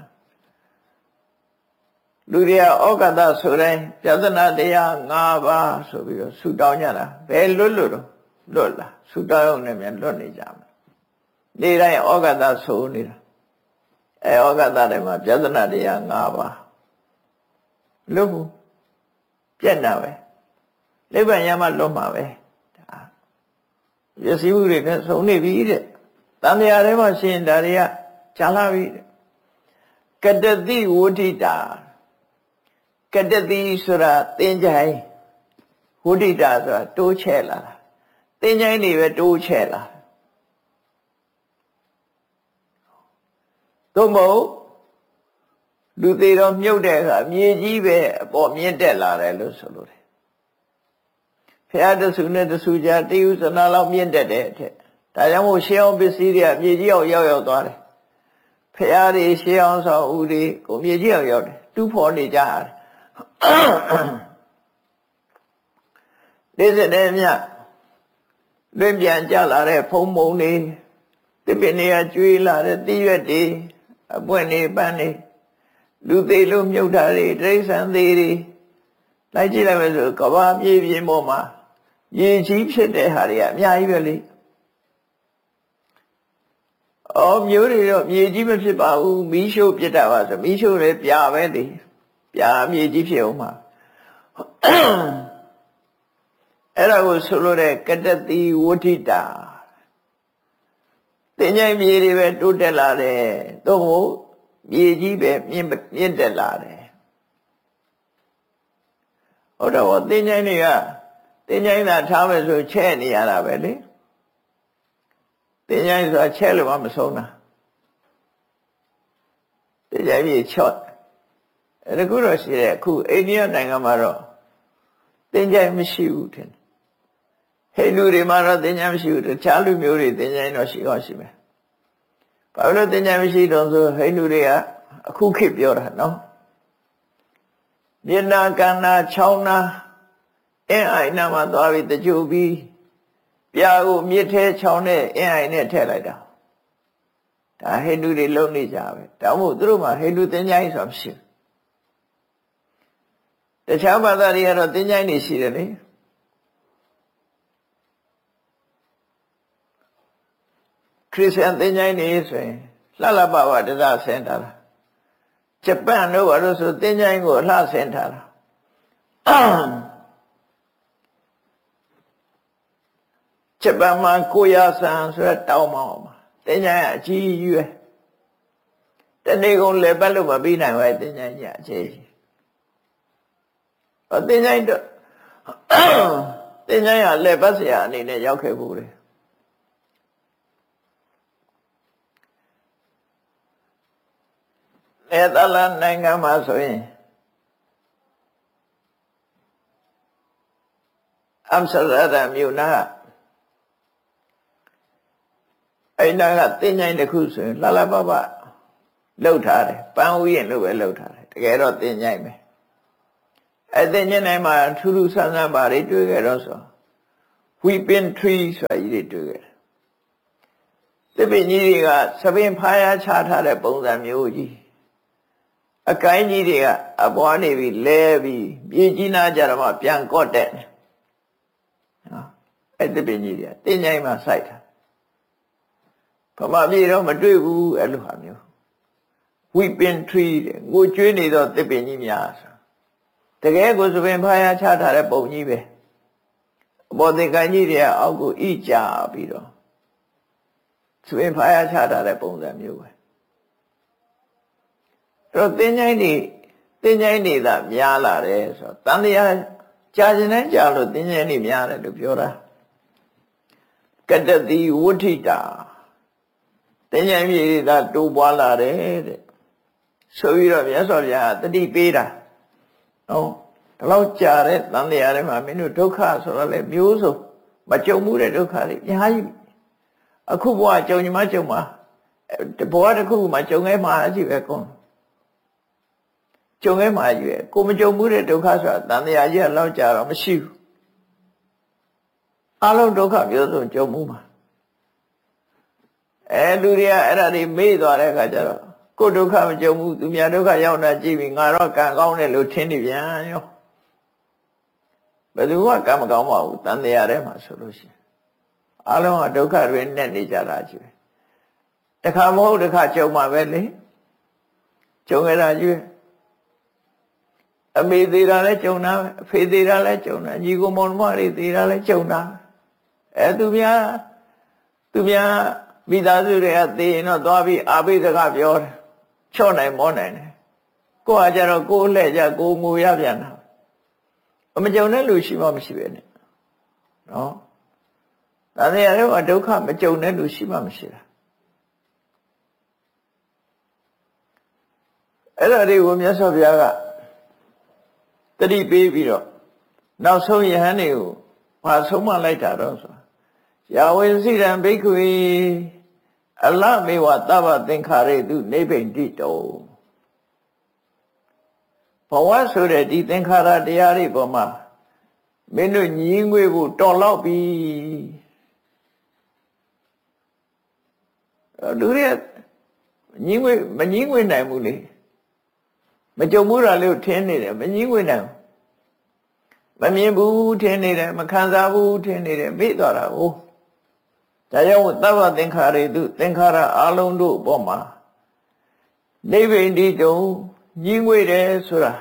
လူတွေကဩဃတဆိုတိုင်းပြဿနာတရား၅ပါးဆိုပြီးတော့ဆူတောင်းကြတာဘယ်လွတ်တော့လွတ်လားဆူတောင်းရုံနဲ့မြန်လွတ်နေကြမှာနေတိုင်းဩဃတဆိုနေတာဩဃတတွေမှာပြဿနာတရား၅ပါးလွတ်ဘူးပြက်တာပဲနိဗ္ဗာန်ရမှလွတ်မှာပဲဒါရစီမှုတွေကဆုံးနေပြီတဲ့တန်တရားထဲမှာရှင်ဒါတွေကကြာလာပြီတဲ့ကတတိဝဋ္ဌိတာကတတိဆိုတာသင်္ချိုင်းဝဋ္ဌိတာဆိုတာတိုးချဲ့လာတာသင်္ချိုင်းတွေပဲတိုးချဲ့လာသို့မဟုတ်လူသေးတော့မြုပ်တဲ့အခါမြေကြီးပဲအပေါ်မြင့်တက်လာတယ်လို့ဆိုလို့တယ်ဖျားတဆူနဲ့တဆူကြားတိယုဇနာလောက်မြင့်တက်တဲ့အထက်ဒါကြောင့်မို့ရှေးအောင်ပစ္စည်းတွေကမြေကြီးအောင်ရောက်သွားတယ်ဖျားတွေရှေးအောင်ဆောင်ဦးတွေကိုမြေကြီးအောင်ရောက်တယ်တူးဖော်နေကြတယ်ဒီစတဲ့မြတ်လွင်ပြန်ကြလာတဲ့ဖုံမုံတွေတပင်တွေကကျွေးလာတဲ့တိရွက်တွေအပွင့်တွေပန်းတွေလူသေးလို့မြုပ်တာတွေတိရစ္ဆာန်သေးတွေလိုက်ကြည့်လိုက်မယ်ဆိုကဘာပြေးပြင်းပေါ်မှာရေကြီးဖြစ်တဲ့ဟာတွေကအများကြီးပဲလေမျိုးတွေတော့မြေကြီးမဖြစ်ပါဘူးမီးရှို့ပြစ်တာပါဆိုမီးရှို့လည်းပြာပဲလေပြာမြေကြီးဖြစ်အောင်မှာအဲ့ဒါကိုဆိုလို့တဲ့ကတတိဝဋ္ဌိတာသင်္ချိုင်းမြေတွေပဲတိုးတက်လာတယ်သို့မဟုတ်မြေကြီးပဲမြင့်တက်လာတယ်ဟုတ်တော့သင်္ချိုင်းတွေကသင်္ချိုင်းသာထားမယ်ဆိုချဲ့နေရတာပဲလေသင်္ချိုင်းဆိုတာချဲ့လို့မဆုံးတာသင်္ချိုင်းမြေချော့အဲ့ဒါကတော့ရှိတယ်အခုအိန္ဒိယနိုင်ငံမှာတော့သင်္ချိုင်းမရှိဘူးထင်ဟိန္ဒူတွေမှာတော့သင်္ချိုင်းမရှိဘူးတခြားလူမျိုးတွေသင်္ချိုင်းတော့ရှိမယ်ဘာလို့သင်္ချိုင်းမရှိတော့ဆိုဟိန္ဒူတွေကအခုခေတ်ပြောတာနော်မျက်နာကန္နာချောင်းနာအင်းအိုင်နာမှာသွားပြီးတကြိုပြီးပြာကိုမြစ်ထဲချောင်းနဲ့အင်းအိုင်နဲ့ထည့်လိုက်တာဒါဟိန္ဒူတွေလုံနေကြပဲဒါမှမဟုတ်သူတို့မှာဟိန္ဒူသင်္ချိုင်းဆိုတာမရှိဘူးတခြားဘာသာတွေကတော့သင်္ချိုင်းနေရှိတယ်လေခရစ်ယာန်သင်္ချိုင်းနေဆိုရင်လှလှပပတရဆင်းတာလားဂျပန်တို့ဘာလို့ဆိုသင်္ချိုင်းကိုလှဆင်းထားတာဂျပန်မှာကိုရဆန်ဆိုတဲ့တောင်းမောင်းမှာသင်္ချိုင်းအကြီးကြီးပဲတနေ့ကုန်လည်းပတ်လို့မပြီးနိုင်ပါဘူးသင်္ချိုင်းကြီးအကြီးကြီးသင်္ချိုင်းတော့သင်္ချိုင်းကလည်းပတ်เสียအနေနဲ့ရောက်ခဲ့ဘူးလေနယ်သာလန်နိုင်ငံမှာဆိုရင်အမ်စတာဒမ်မြို့နာအဲ့နာကသင်္ချိုင်းတစ်ခုဆိုရင်လှလှပပလှုပ်ထားတယ်ပန်းဥယျာဉ်လို့ပဲလှုပ်ထားတယ်တကယ်တော့သင်္ချိုင်းပဲအဲ့သင်္ချိုင်းတိုင်းမှာထူးထူးဆန်းဆန်းပါတွေတွေ့ခဲ့တော့ဆို weeping tree ဆိုတာကြီးတွေတွေ့ခဲ့တယ်သစ်ပင်ကြီးတွေကသပင်ဖားရချထားတဲ့ပုံစံမျိုးကြီးအကိုင်းကြီးတွေကအပွားနေပြီးလဲပြီးမြေကြီးနာကြတော့မှပြန်ကော့တဲ့နော်အဲ့သစ်ပင်ကြီးတွေကသင်္ချိုင်းမှာစိုက်တာဗမာပြည်တော့မတွေ့ဘူးအဲ့လိုဟာမျိုး weeping tree တဲ့ငိုကြွေးနေတော့သစ်ပင်ကြီးများဆိုတကယ်ကိုသပင်ဖားရချထားတဲ့ပုံကြီးပဲအပေါ်သင်္ကိုင်းကြီးတွေကအောက်ကိုဣကြပြီးတော့သပင်ဖားရချထားတဲ့ပုံစံမျိုးပဲအဲ့တော့သင်္ချိုင်းတွေသာများလာတယ်ဆိုတော့တန်တရားကြာခြင်းတိုင်းကြာလို့သင်္ချိုင်းတွေများတယ်လို့ပြောတာကတတိဝဋ္ဌိတာသင်္ချိုင်းမြေသာတိုးပွားလာတယ်တဲ့ဆိုပြီးတော့မြတ်စွာဘုရားတတိပေးတာနော်ဒီလောက်ကြာတဲ့သံဃာထဲမှာမင်းတို့ဒုက္ခဆိုတော့လေမျိုးစုံမကြုံမှုတဲ့ဒုက္ခတွေအများကြီးအခုဘဝကြုံညီမကြုံမှာဘဝတစ်ခုမှကြုံခဲ့မှာအကြည့်ပဲကွန်းကြုံခဲ့မှာကြီးပဲကိုမကြုံမှုတဲ့ဒုက္ခဆိုတာသံဃာကြီးကလောက်ကြာတော့မရှိဘူးအလုံးဒုက္ခမျိုးစုံကြုံမှုမှာလူတွေကအဲ့ဒါတွေမေ့သွားတဲ့အခါကျတော့ကိုဒုက္ခမကြုံဘူးသူများဒုက္ခရောက်တာကြည့်ပြီးငါတော့ကံကောင်းတယ်လို့ထင်နေပြန်ရောဘယ်သူကကံမကောင်းပါဘူးတန်တရားထဲမှာဆိုလို့ရှိရင်အလုံးကဒုက္ခတွေနဲ့နေကြတာကြီးပဲတခါမဟုတ်တခါကြုံမှာပဲလေကြုံရတာကြီးပဲအမေသေးတာလည်းကြုံတာပဲအဖေသေးတာလည်းကြုံတာညီကိုမောင်မတွေသေးတာလည်းကြုံတာသူများမိသားစုတွေကသေရင်တော့သွားပြီးအာဘိစကားပြောတယ်ချော့နိုင်မောနိုင်တယ်ကိုကကြတော့ကိုလှဲ့ကြကိုငိုရပြန်တာမကြုံတဲ့လူရှိမှမရှိပဲနဲ့နော်ဒါနဲ့ရောဒုက္ခမကြုံတဲ့လူရှိမှမရှိတာအဲ့ဒါတွေကိုမြတ်စွာဘုရားကတတိပေးပြီးတော့နောက်ဆုံးယဟန်တွေကိုဘာဆုံးမလိုက်တာတော့ဆိုယာဝေစိရံဘိက္ခွေအလမေဝသဗ္ဗသင်္ခါရေတုနိဗ္ဗိန္တိတောဘဝဆိုတဲ့ဒီသင်္ခါရတရားတွေပေါ်မှာမင်းတို့ညီးငွေဖို့တော်လောက်ပြီလူတွေညီးငွေမညီးငွေနိုင်ဘူးလေမကြုံမှုတာလေးကိုထင်းနေတယ်မညီးငွေနိုင်မမြင်ဘူးထင်းနေတယ်မခံစားဘူးထင်းနေတယ်မေ့သွားတာဟုတ်ဒါကြောင့်သဗ္ဗသင်္ခါရေတုသင်္ခါရအလုံးတို့ဘောမှာနိဗ္ဗိန္တိတုံညီးငွေတယ်ဆိုတာ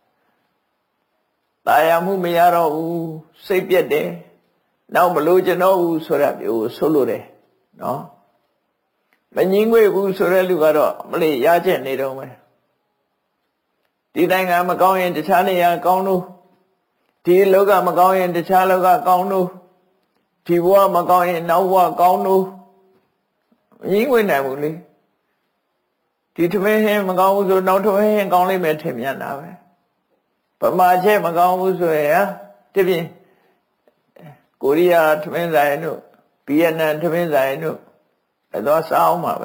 တာယာမှုမရတော့ဘူးစိတ်ပြက်တယ်နောက်မလို့ကျွန်တော်ဘူးဆိုတာမျိုးဆိုလို့တယ်နော်မညီးငွေဘူးဆိုတဲ့လူကတော့မလေးရချက်နေတော့မယ်ဒီနိုင်ငံမကောင်းရင်တခြားနေရာကောင်းလို့ဒီလောကမကောင်းရင်တခြားလောကကောင်းလို့ဒီဘဝမကောင်းရင်နောက်ဘဝကောင်းလို့ညီးငွေနိုင်ဘူးလေဒီထမင်းဟင်းမကောင်းဘူးဆိုနောက်ထမင်းဟင်းကောင်းလိမ့်မယ်ထင်မြန်တာပဲဗမာချက်မကောင်းဘူးဆိုရင်တပြင်းကိုရီးယားထမင်းဆိုင်တို့ဗီယက်နမ်ထမင်းဆိုင်တို့တော့စားအောင်ပါပဲ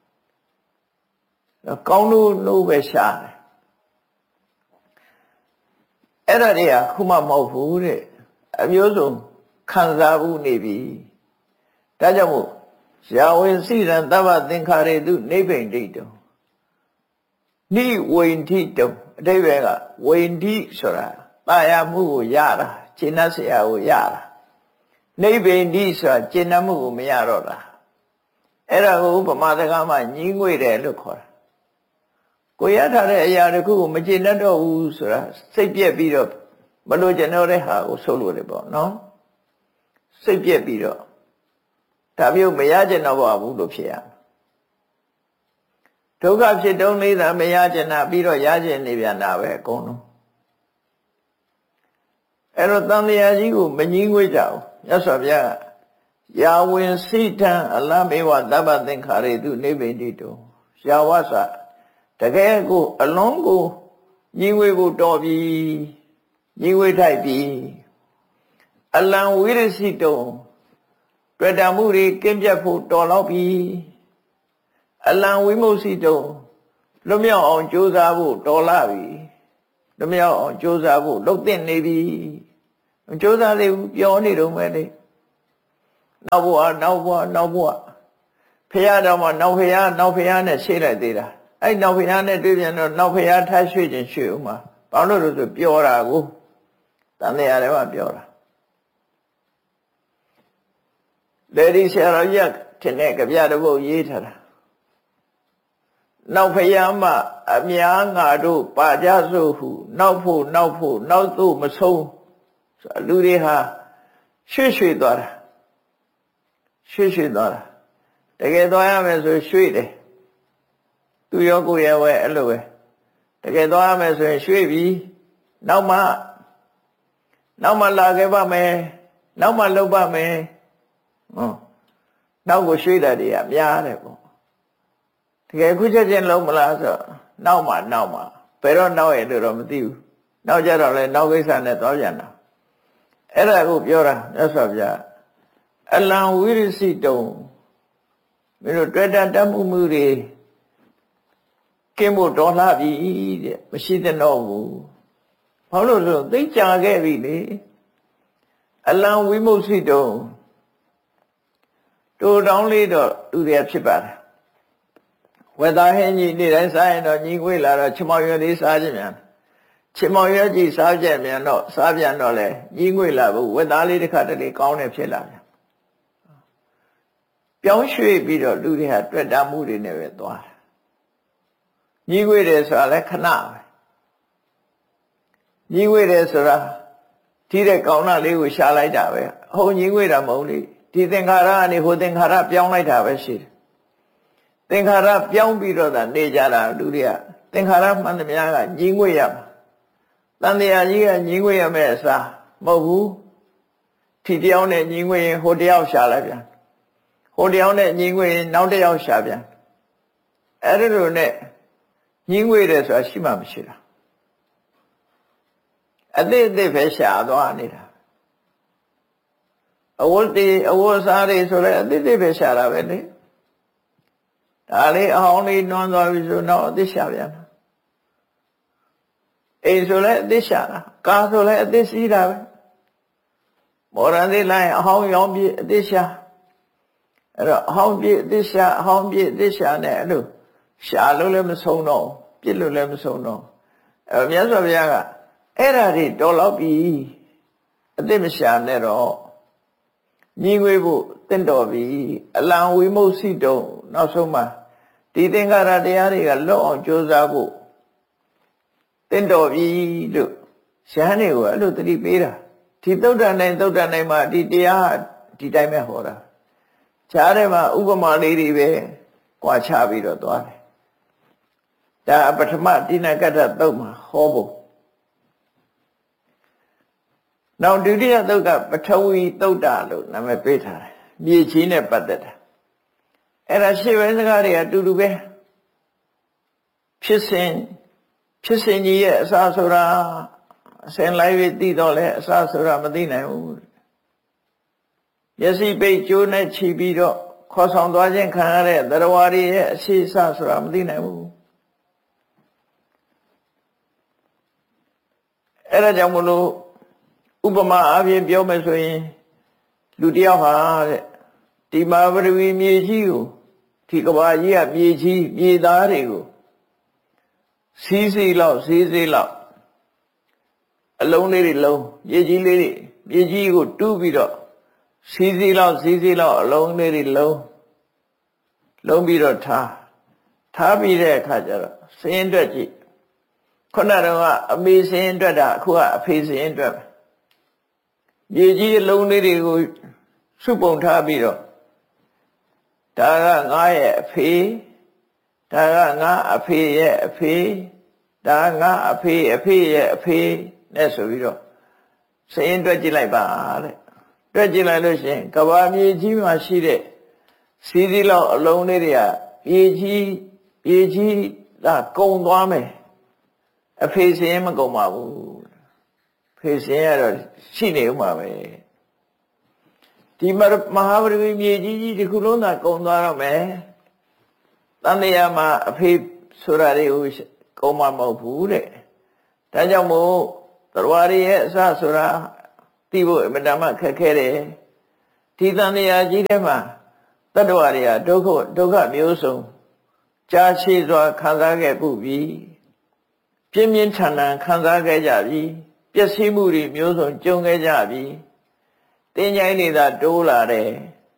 ကောင်းလို့ပဲရှာတယ်အဲ့ဒါတွေကခုမှမဟုတ်ဘူးတဲ့အမျိုးစုံခံစားဘူးနေပြီဒါကြောင့်မို့ယာဝေစိရံသဗ္ဗသင်္ခါရေတုနိဗ္ဗိန္တိတောနိဝိန္တိတောအတိပ္ပယ်ကဝိန္တိဆိုတာတာယာမှုကိုရတာကျင့်တတ်စရာကိုရတာနိဗ္ဗိန္တိဆိုတာကျင့်တတ်မှုကိုမရတော့တာအဲ့ဒါကိုဗမာစကားမှာညီးငွေတယ်လို့ခေါ်တာကိုရထားတဲ့အရာတစ်ခုကိုမကျင့်တတ်တော့ဘူးဆိုတာစိတ်ပြက်ပြီးတော့မလို့ကျွန်တော်တဲ့ဟာကိုဆိုလို့တယ်ပေါ့နော်စိတ်ပြက်ပြီးတော့ဒါမျိုးမရကျင်တော့ပါဘူးလို့ဖြစ်ရဒုက္ခဖြစ်တုံးလေးသာမရကျင်တာပြီးတော့ရကျင်နေပြန်တာပဲအကုန်လုံးအဲ့တော့တန်လျာကြီးကိုမငြင်းငွေ့ကြဘူးမြတ်စွာဘုရားယာဝင်စိတံအလမေဝသဗ္ဗသင်္ခါရေတုနိဗ္ဗိန္တိတောယာဝဆတကယ်ကိုအလုံးကိုညီငွေဖို့တော်ပြီညီငွေထိုက်ပြီအလံဝိရစိတုံတွေ့တာမှုတွေကင်းပြတ်ဖို့တော်လောက်ပြီအလံဝိမုတ်စိတုံလွတ်မြောက်အောင်ကြိုးစားဖို့တော်လာပြီလွတ်မြောက်အောင်ကြိုးစားဖို့လုပ်သင့်နေပြီကြိုးစားသေးဘူးပြောနေတော့မယ်လေနောက်ဘဝဖရာတော်မှာနောက်ဖရာနဲ့ရှေ့လိုက်သေးတာအဲ့နောက်ဖရာနဲ့တွေ့ပြန်တော့နောက်ဖရာထားရွှေ့ခြင်းရွှေ့ဦးမှာဘာလို့လဲဆိုပြောတာကိုတန်တရားတွေမှာပြောတာလေဒီဆရာတော်ကြီးထင်တဲ့ကြပြတစ်ပုဒ်ရေးထားတာနောက်ဖရာမှအများငါတို့ပါကြစို့ဟုနောက်ဖို့နောက်သို့မဆုံးလူတွေဟာရွှေ့သွားတာတကယ်သွားရမယ်ဆိုရွှေ့တယ်သူရောကိုယ်ရောပဲအဲ့လိုပဲတကယ်သွားရမယ်ဆိုရင်ရွှေ့ပြီးနောက်မှလာခဲ့ပါမယ်နောက်မှလုပ်ပါမယ်နောက်ကိုရွှေ့တာတွေကများတယ်ပေါ့တကယ်ခုချက်ချင်းလုံးမလားဆိုနောက်မှဘယ်တော့နောက်ရလို့တော့မသိဘူးနောက်ကြတော့လဲနောက်ကိစ္စနဲ့သွားပြန်တာအဲ့ဒါကိုပြောတာမြတ်စွာဘုရားအလံဝိရစိတုံမင်းတို့တွေ့တာတတ်မှုတွေကင်းဖို့တော်လှပြီတဲ့မရှိတဲ့တော့ဘူးဘာလို့လဲသိကြခဲ့ပြီလေအလံဝိမုတ်စိတုံတူတောင်းလေးတော့သူတွေဖြစ်ပါတယ်ဝေသားဟင်းကြီးနေ့တိုင်းစားရင်တော့ညီငွေလာတော့ချမောင်ရွက်လေးစားခြင်းမြန်ချမောင်ရွက်ကြီးစားကြမြန်တော့စားပြန်တော့လေညီငွေလာဘူးဝေသားလေးတစ်ခါတလေကောင်းနေဖြစ်လာပြန်ပြောင်းရွှေ့ပြီးတော့လူတွေဟာတွေ့တာမှုတွေနဲ့ပဲသွားတယ်ညီငွေတယ်ဆိုတာလည်းခဏပဲညီငွေတယ်ဆိုတာဒီတဲ့ကောင်းတာလေးကိုရှာလိုက်တာပဲဟိုညီငွေတာမဟုတ်လေဒီသင်္ခါရကနေဟိုသင်္ခါရပြောင်းလိုက်တာပဲရှိတယ်သင်္ခါရပြောင်းပြီးတော့နေကြတာလူတွေကသင်္ခါရမှန်သမျှကညီငွေရမှာတန်တရားကြီးကညီငွေရမယ့်အစားမဟုတ်ဘူးဒီတယောက်နဲ့ညီငွေရင်ဟိုတယောက်ရှာလိုက်ပြန်ဟိုတယောက်နဲ့ညီငွေရင်နောက်တယောက်ရှာပြန်အဲ့ဒီလိုနဲ့ညီငွေတယ်ဆိုတာရှိမှမရှိတာအသေးပဲရှာသွားနေတာအဝတ်စားတွေဆိုလည်းအသေးပဲရှာတာပဲလေဒါလေးအဟောင်းလေးနွမ်းသွားပြီဆိုတော့အသေးရှာပြန်တာအိမ်ဆိုလည်းအသေးရှာတာကားဆိုလည်းအသေးစီးတာပဲမော်ရန်သေးလိုက်အဟောင်းရောင်းပြည့်အသေးရှာအဲ့တော့အဟောင်းပြည့်အသေးရှာအဟောင်းပြည့်အသေးရှာနဲ့အဲ့လိုရှာလို့လည်းမဆုံးတော့ပြစ်လို့လည်းမဆုံးတော့အဲ့မြတ်စွာဘုရားကအဲ့ဓာတွေတော်တော့ပြီအသေးမရှာနဲ့တော့ညီငွေဖို့တင့်တော်ပြီအလံဝိမုတ်စိတုံနောက်ဆုံးမှာဒီသင်္ခါရတရားတွေကလွတ်အောင်ကြိုးစားဖို့တင့်တော်ပြီလို့ရှမ်းတွေကိုအဲ့လိုသတိပေးတာဒီသုဒ္ဓနိုင်မှာဒီတရားဒီတိုင်းပဲဟောတာခြားထဲမှာဥပမာလေးတွေပဲကြွားချပြီးတော့သွားတယ်ဒါပထမတိဏကတ္တသုတ်မှာဟောဖို့နောက်ဒုတိယသုတ်ကပထဝီသုတ်တာလို့နာမည်ပေးထားတယ်မြေကြီးနဲ့ပတ်သက်တာအဲ့ဒါရှေ့ပိုင်းစကားတွေအတူတူပဲဖြစ်စဉ်ကြီးရဲ့အစဆိုတာအစဉ်လိုက်ပြီးသိတော့လဲအစဆိုတာမသိနိုင်ဘူးမျက်စိပိတ်ကြိုးနဲ့ခြိပြီးတော့ခေါ်ဆောင်သွားခြင်းခံရတဲ့သရဝါတွေရဲ့အရှိအစဆိုတာမသိနိုင်ဘူးအဲ့ဒါကြောင့်မလို့ဥပမာအပြင်ပြောမယ်ဆိုရင်လူတယောက်ဟာတဲ့ဒီမာပရဝီမြေကြီးကိုဒီကဘာကြီးကမြေကြီးမြေသားတွေကိုစီးလောက်အလုံးလေးတွေလုံးမြေကြီးလေးတွေမြေကြီးကိုတူးပြီးတော့စီးလောက်အလုံးလေးတွေလုံးပြီးတော့ထားပြီးတဲ့အခါကျတော့စင်းတွက်ကြည့်ခုနကအမေစင်းတွက်တာအခုကအဖေစင်းတွက်မြေကြီးအလုံးလေးတွေကိုစုပုံထားပြီးတော့ဒါကငါရဲ့အဖေဒါကငါအဖေရဲ့အဖေဒါငါအဖေရဲ့အဖေနဲ့ဆိုပြီးတော့စရင်တွက်ကြည့်လိုက်ပါတဲ့တွက်ကြည့်လိုက်လို့ရှိရင်ကဘာမြေကြီးမှာရှိတဲ့စီးလောက်အလုံးလေးတွေကမြေကြီးကကုံသွားမယ်အဖေစရင်မကုံပါဘူးဖေစရင်ကတော့ရှိနေဥမှာပဲဒီမဟာပရိမြေကြီးဒီခုလုံးသာကုံသွားတော့မယ်တန်တရားမှာအဖေဆိုတာတွေကိုကုံမမဟုတ်ဘူးတဲ့ဒါကြောင့်မို့သရဝရရဲ့အစဆိုတာသိဖို့အမတမခက်ခဲတယ်ဒီတန်တရားကြီးထဲမှာတတ္တဝါတွေကဒုက္ခမျိုးစုံကြာရှည်စွာခံစားခဲ့ပြီပြင်းပြင်းထန်ထန်ခံစားခဲ့ကြပြီပျက်စီးမှုတွေမျိုးစုံကြုံခဲ့ကြပြီတင်းကြိုင်းနေတာတိုးလာတယ်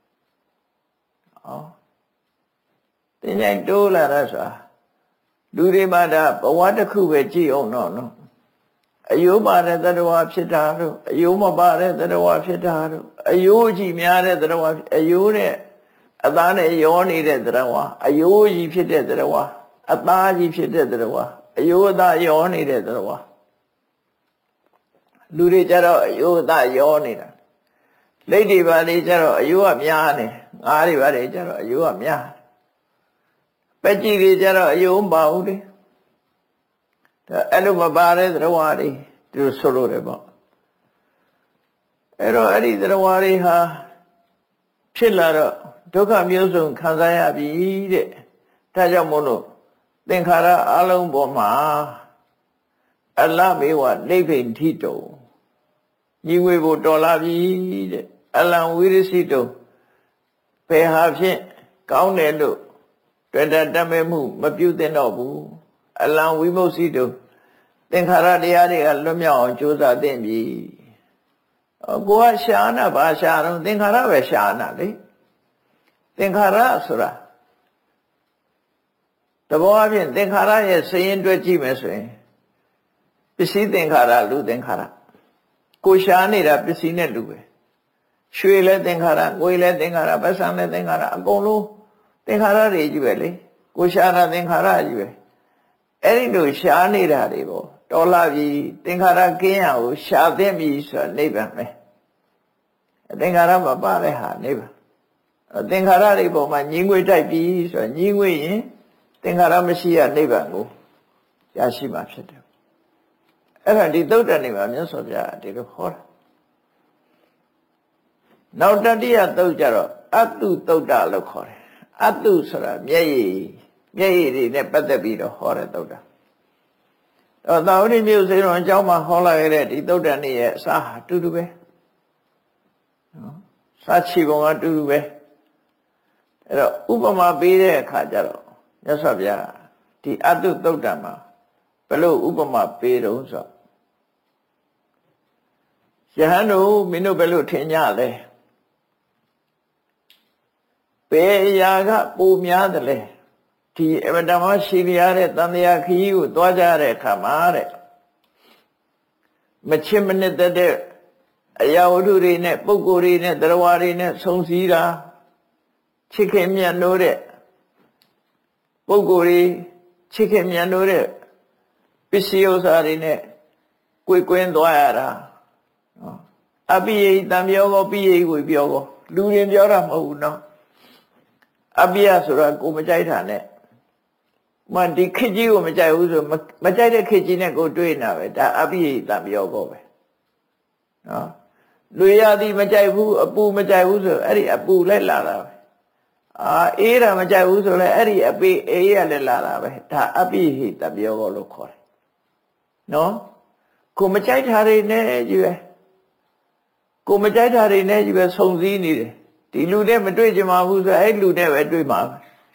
တင်းကြိုင်းတိုးလာတာဆိုတာလူတွေမှာဒါဘဝတစ်ခုပဲကြည့်အောင်တော့နော်အယိုးပါတဲ့သတ္တဝါဖြစ်တာတို့အယိုးမပါတဲ့သတ္တဝါဖြစ်တာတို့အယိုးကြီးများတဲ့သတ္တဝါအယိုးနဲ့အသားနဲ့ရောနေတဲ့သတ္တဝါအယိုးကြီးဖြစ်တဲ့သတ္တဝါအသားကြီးဖြစ်တဲ့သတ္တဝါအယိုးအသားရောနေတဲ့သတ္တဝါလူတွေကြတော့အယိုးအသားရောနေတာလက်တွေပါလေကြတော့အယိုးကများနေငါးတွေပါလေကြတော့အယိုးကများပက်ကြီးတွေကြတော့အယိုးမပါဘူးလေအဲ့လိုမပါတဲ့သရဝါတွေသူဆိုလို့တယ်ပေါ့အဲ့တော့အဲ့ဒီသရဝါတွေဟာဖြစ်လာတော့ဒုက္ခမျိုးစုံခံစားရပြီတဲ့ဒါကြောင့်မို့လို့သင်္ခါရအလုံးပေါ်မှာအလမေဝနိဗ္ဗိန်ထိတုံညီငွေဖို့တော်လာပြီတဲ့အလံဝိရစိတုံဘယ်ဟာဖြင့်ကောင်းတယ်လို့တွေ့တာတတ်မဲ့မှုမပြုသင့်တော့ဘူးအလံဝိမုတ်စိတုံသင်္ခါရတရားတွေကလွတ်မြောက်အောင်ကြိုးစားသင့်ပြီကိုကရှာနာဘာရှာတော့သင်္ခါရပဲရှာနာလေသင်္ခါရဆိုတာတဘောအပြင်သင်္ခါရရဲ့စရင်တွက်ကြည့်မယ်ဆိုရင်ပစ္စည်းသင်္ခါရလူသင်္ခါရကိုရှာနေတာပစ္စည်းနဲ့လူပဲရွှေလည်းသင်္ခါရငွေလည်းသင်္ခါရပတ်စံလည်းသင်္ခါရအကုန်လုံးသင်္ခါရတွေကြီးပဲလေကိုရှာတာသင်္ခါရကြီးပဲအဲ့ဒီလိုရှာနေတာတွေပေါ့တော်လာပြီသင်္ခါရကင်းရကိုရှာသင့်ပြီဆိုတာနိဗ္ဗာန်ပဲသင်္ခါရမပါတဲ့ဟာနိဗ္ဗာန်သင်္ခါရတွေပေါ်မှာညီငွေတိုက်ပြီဆိုတာညီငွေရင်သင်္ခါရမရှိရနိဗ္ဗာန်ကိုရရှိမှာဖြစ်တယ်အဲ့ဒါဒီသုတ္တန်နေမှာမြတ်စွာဘုရားဒီလိုဟောတာနောက်တတိယသုတ်ကြတော့အတုသုတ္တလို့ခေါ်တယ်အတုဆိုတာမျက်ရည်တွေနဲ့ပတ်သက်ပြီးတော့ဟောတဲ့သုတ္တတော့သာဝတိမြို့စေတော်အကြောင်းမှာဟောလာခဲ့တဲ့ဒီသုတ္တန်နေရဲ့အစာဟာတူတူပဲနော်စာချီပုံကတူတူပဲအဲ့တော့ဥပမာပေးတဲ့အခါကျတော့မြတ်စွာဘုရားဒီအတုသုတ္တမှာဘလို့ဥပမာပေးတော့ဆိုယဟန်တို့မင်းတို့ဘယ်လိုထင်ကြလဲဘယ်အရာကပိုများတယ်လဲဒီအမတ္မရှိရတဲ့တန်တရားခရီးကိုသွားကြတဲ့အခါမှာတဲ့မချစ်မနစ်တဲ့အရာဝတ္ထုတွေနဲ့ပုဂ္ဂိုလ်တွေနဲ့တရားဝါတွေနဲ့ဆုံစည်းတာချစ်ခင်မြတ်နိုးတဲ့ပုဂ္ဂိုလ်တွေချစ်ခင်မြတ်နိုးတဲ့ပစ္စည်းဥစ္စာတွေနဲ့ကိုယ်ကွင်းသွားရတာနော်အပိယိတံပြောကောပိယိကိုပြောကောလူရင်ပြောတာမဟုတ်ဘူးနော်အပိယဆိုတာကိုမကြိုက်တာနဲ့မှဒီခစ်ကြီးကိုမကြိုက်ဘူးဆိုမကြိုက်တဲ့ခစ်ကြီးနဲ့ကိုတွေ့နေတာပဲဒါအပိယိတံပြောကောပဲနော်လူရသည်မကြိုက်ဘူးအပူမကြိုက်ဘူးဆိုအဲ့ဒီအပူလိုက်လာတာပဲအေးတာမကြိုက်ဘူးဆိုလဲအဲ့ဒီအပိအေးရလည်းလာတာပဲဒါအပိဟိတံပြောကောလို့ခေါ်တယ်နော်ကိုမကြိုက်တာတွေနဲ့ကြီးပဲကိုမကြိုက်တာတွေနဲ့ကြီးပဲဆုံစည်းနေတယ်ဒီလူနဲ့မတွေ့ကြမှာဘူးဆိုအဲ့လူနဲ့ပဲတွေ့မှာပဲ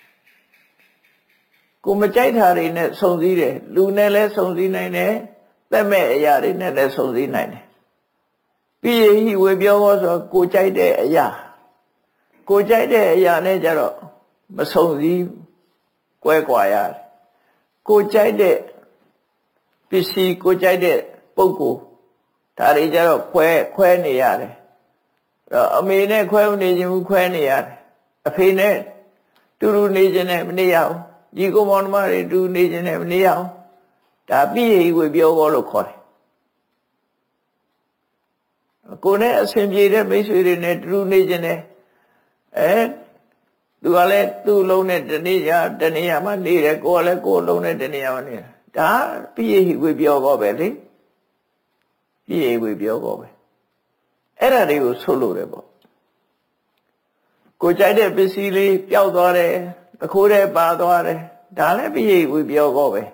ကိုမကြိုက်တာတွေနဲ့ဆုံစည်းတယ်လူနဲ့လည်းဆုံစည်းနိုင်တယ်သက်မဲ့အရာတွေနဲ့လည်းဆုံစည်းနိုင်တယ်ပြီးရင်ဝေပြောဖို့ဆိုကိုကြိုက်တဲ့အရာကိုကြိုက်တဲ့အရာနဲ့ကြတော့မဆုံစည်းကွဲကွာရတယ်ကိုကြိုက်တဲ့ပစ္စည်းကိုကြိုက်တဲ့ပုဂ္ဂိုလ်ဒါတွေကြတော့ခွဲနေရတယ်အမေနဲ့ခွဲနေခြင်းဘူးခွဲနေရတယ်အဖေနဲ့တူတူနေခြင်းနဲ့မနေရအောင်ညီကိုမောင်နှမတွေတူနေခြင်းနဲ့မနေရအောင်ဒါပြည့်ရည်ကိုပြောဖို့လို့ခေါ်တယ်ကိုယ်နဲ့အစဉ်ပြေတဲ့မိတ်ဆွေတွေနဲ့တူနေခြင်းနဲ့သူကလည်းသူ့လုံးနဲ့တနေ့မှနေတယ်ကိုယ်ကလည်းကိုယ်လုံးနဲ့တနေ့မှနေတာဒါပြည့်ရည်ကိုပြောဖို့ပဲလေပြည့်ရည်ကိုပြောဖို့ပဲအဲ့ဒါတွေကိုဆိုလို့တယ်ပေါ့ကိုကြိုက်တဲ့ပစ္စည်းလေးပျောက်သွားတယ်အခိုးထဲပါသွားတယ်ဒါလည်းပြည့်ရည်ကိုပြောဖို့ပဲ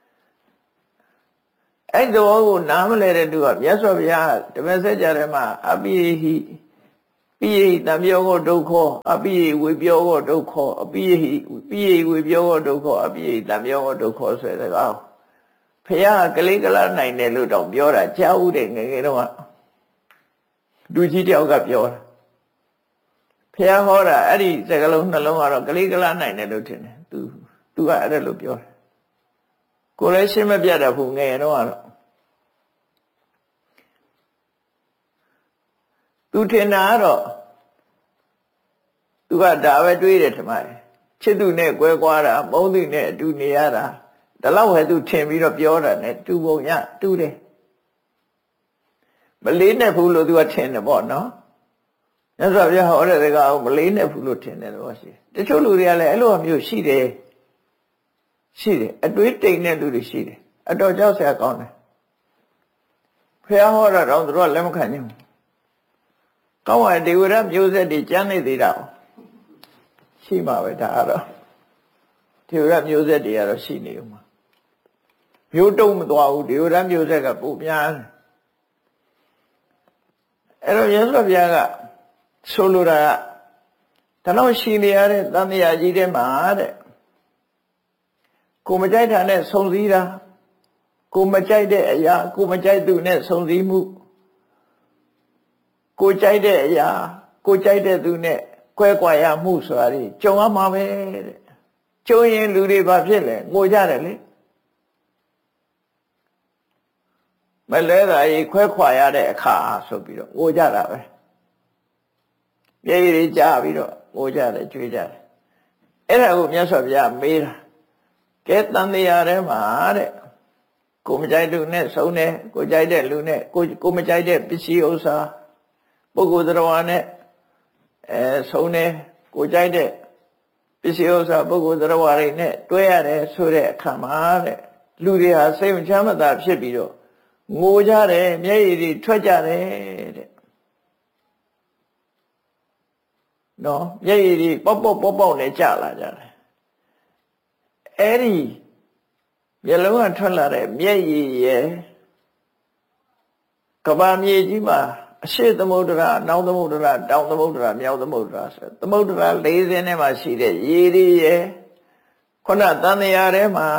အဲ့တော့ကိုနားမလဲတဲ့သူကမြတ်စွာဘုရားဓမ္မစကြာထဲမှာအပိယဟိပိယဟိတံပြောကိုဒုက္ခအပိယဝေပြောကိုဒုက္ခအပိယဟိပိယဝေပြောကိုဒုက္ခအပိယတံပြောကိုဒုက္ခဆိုတဲ့ကောင်ဘုရားကလေးကလာနိုင်တယ်လို့တော့ပြောတာကြားဦးတယ်ငယ်ငယ်တော့လူကြီးတယောက်ကပြောတာဘုရားဟောတာအဲ့ဒီစကားလုံးနှလုံးကတော့ကလေးကလာနိုင်တယ်လို့ထင်တယ်သူကအဲ့ဒါလို့ပြောတယ်ကိုယ်လည်းရှင်းမပြတ်တော့ဘူးငယ်တော့သူထင်တာကတော့သူကဒါပဲတွေးတယ်ထင်ပါတယ်ချစ်သူနဲ့ကွဲကွာတာမုန်းသူနဲ့အတူနေရတာဒါတော့ဟဲ့သူထင်ပြီးတော့ပြောတာ ਨੇ တူပုံရတူတယ်မလေးနဲ့ဘူးလို့သူကထင်တယ်ပေါ့နော်မြတ်စွာဘုရားဟောတဲ့စကားကိုမလေးနဲ့ဘူးလို့ထင်တယ်တော့ရှိတယ်တချို့လူတွေကလည်းအဲ့လိုမျိုးရှိတယ်အတွေးတိမ်တဲ့လူတွေရှိတယ်အတော်ကြောက်စရာကောင်းတယ်ဖះဟောတာတော့သူတို့ကလက်မခံဘူးကောင်းပါဒေဝရမျိုးဆက်တွေကျမ်းနေသေးတာရှိမှာပဲဒါကတော့ဒေဝရမျိုးဆက်တွေကတော့ရှိနေဦးမှာမျိုးတုံးမသွားဘူးဒေဝရမျိုးဆက်ကပိုများတယ်အဲ့တော့ရသော်ဗျာကဆိုလိုတာကဒါတော့ရှိနေရတဲ့သံဃာကြီးတဲ့မှာတဲ့ကိုမကြိုက်တာနဲ့ဆုံစည်းတာကိုမကြိုက်တဲ့အရာကိုမကြိုက်သူနဲ့ဆုံစည်းမှုကိုကြိုက်တဲ့အရာကိုကြိုက်တဲ့သူနဲ့ကွဲကွာရမှုဆိုတာဒီကြုံရမှာပဲတဲ့ကြုံရင်လူတွေဘာဖြစ်လဲငိုကြတယ်လေမလဲတာကြီးခွဲခွာရတဲ့အခါဆိုပြီးတော့ငိုကြတာပဲမျက်ရည်ကျပြီးတော့ငိုကြတယ်ကြွေးကြတယ်အဲ့ဒါကိုမြတ်စွာဘုရားမေးတာကဲတန်တရားထဲမှာတဲ့ကိုမကြိုက်လူနဲ့ဆုံးတယ်ကိုကြိုက်တဲ့လူနဲ့ကိုမကြိုက်တဲ့ပစ္စည်းဥစ္စာပုဂ္ဂိုလ်တော်နဲ့ဆုံးတယ်ကိုကြိုက်တဲ့ပစ္စည်းဥစ္စာပုဂ္ဂိုလ်တော်တွေနဲ့တွဲရတယ်ဆိုတဲ့အခါမှာတဲ့လူတွေဟာစိတ်မချမ်းသာဖြစ်ပြီးတော့ငိုကြတယ်မျက်ရည်တွေထွက်ကြတယ်တဲ့နော်မျက်ရည်တွေပေါက်နဲ့ကျလာကြတယ်အဲ့ဒီမျက်လုံးကထွက်လာတဲ့မျက်ရည်ရဲ့ကဘာမြေကြီးမှာအရှိသမုဒ္ဒရာအနောက်သမုဒ္ဒရာတောင်သမုဒ္ဒရာမြောက်သမုဒ္ဒရာဆိုသမုဒ္ဒရာ40နဲ့မှရှိတဲ့ရေတွေရဲ့ခုနသံဃာထဲမှာ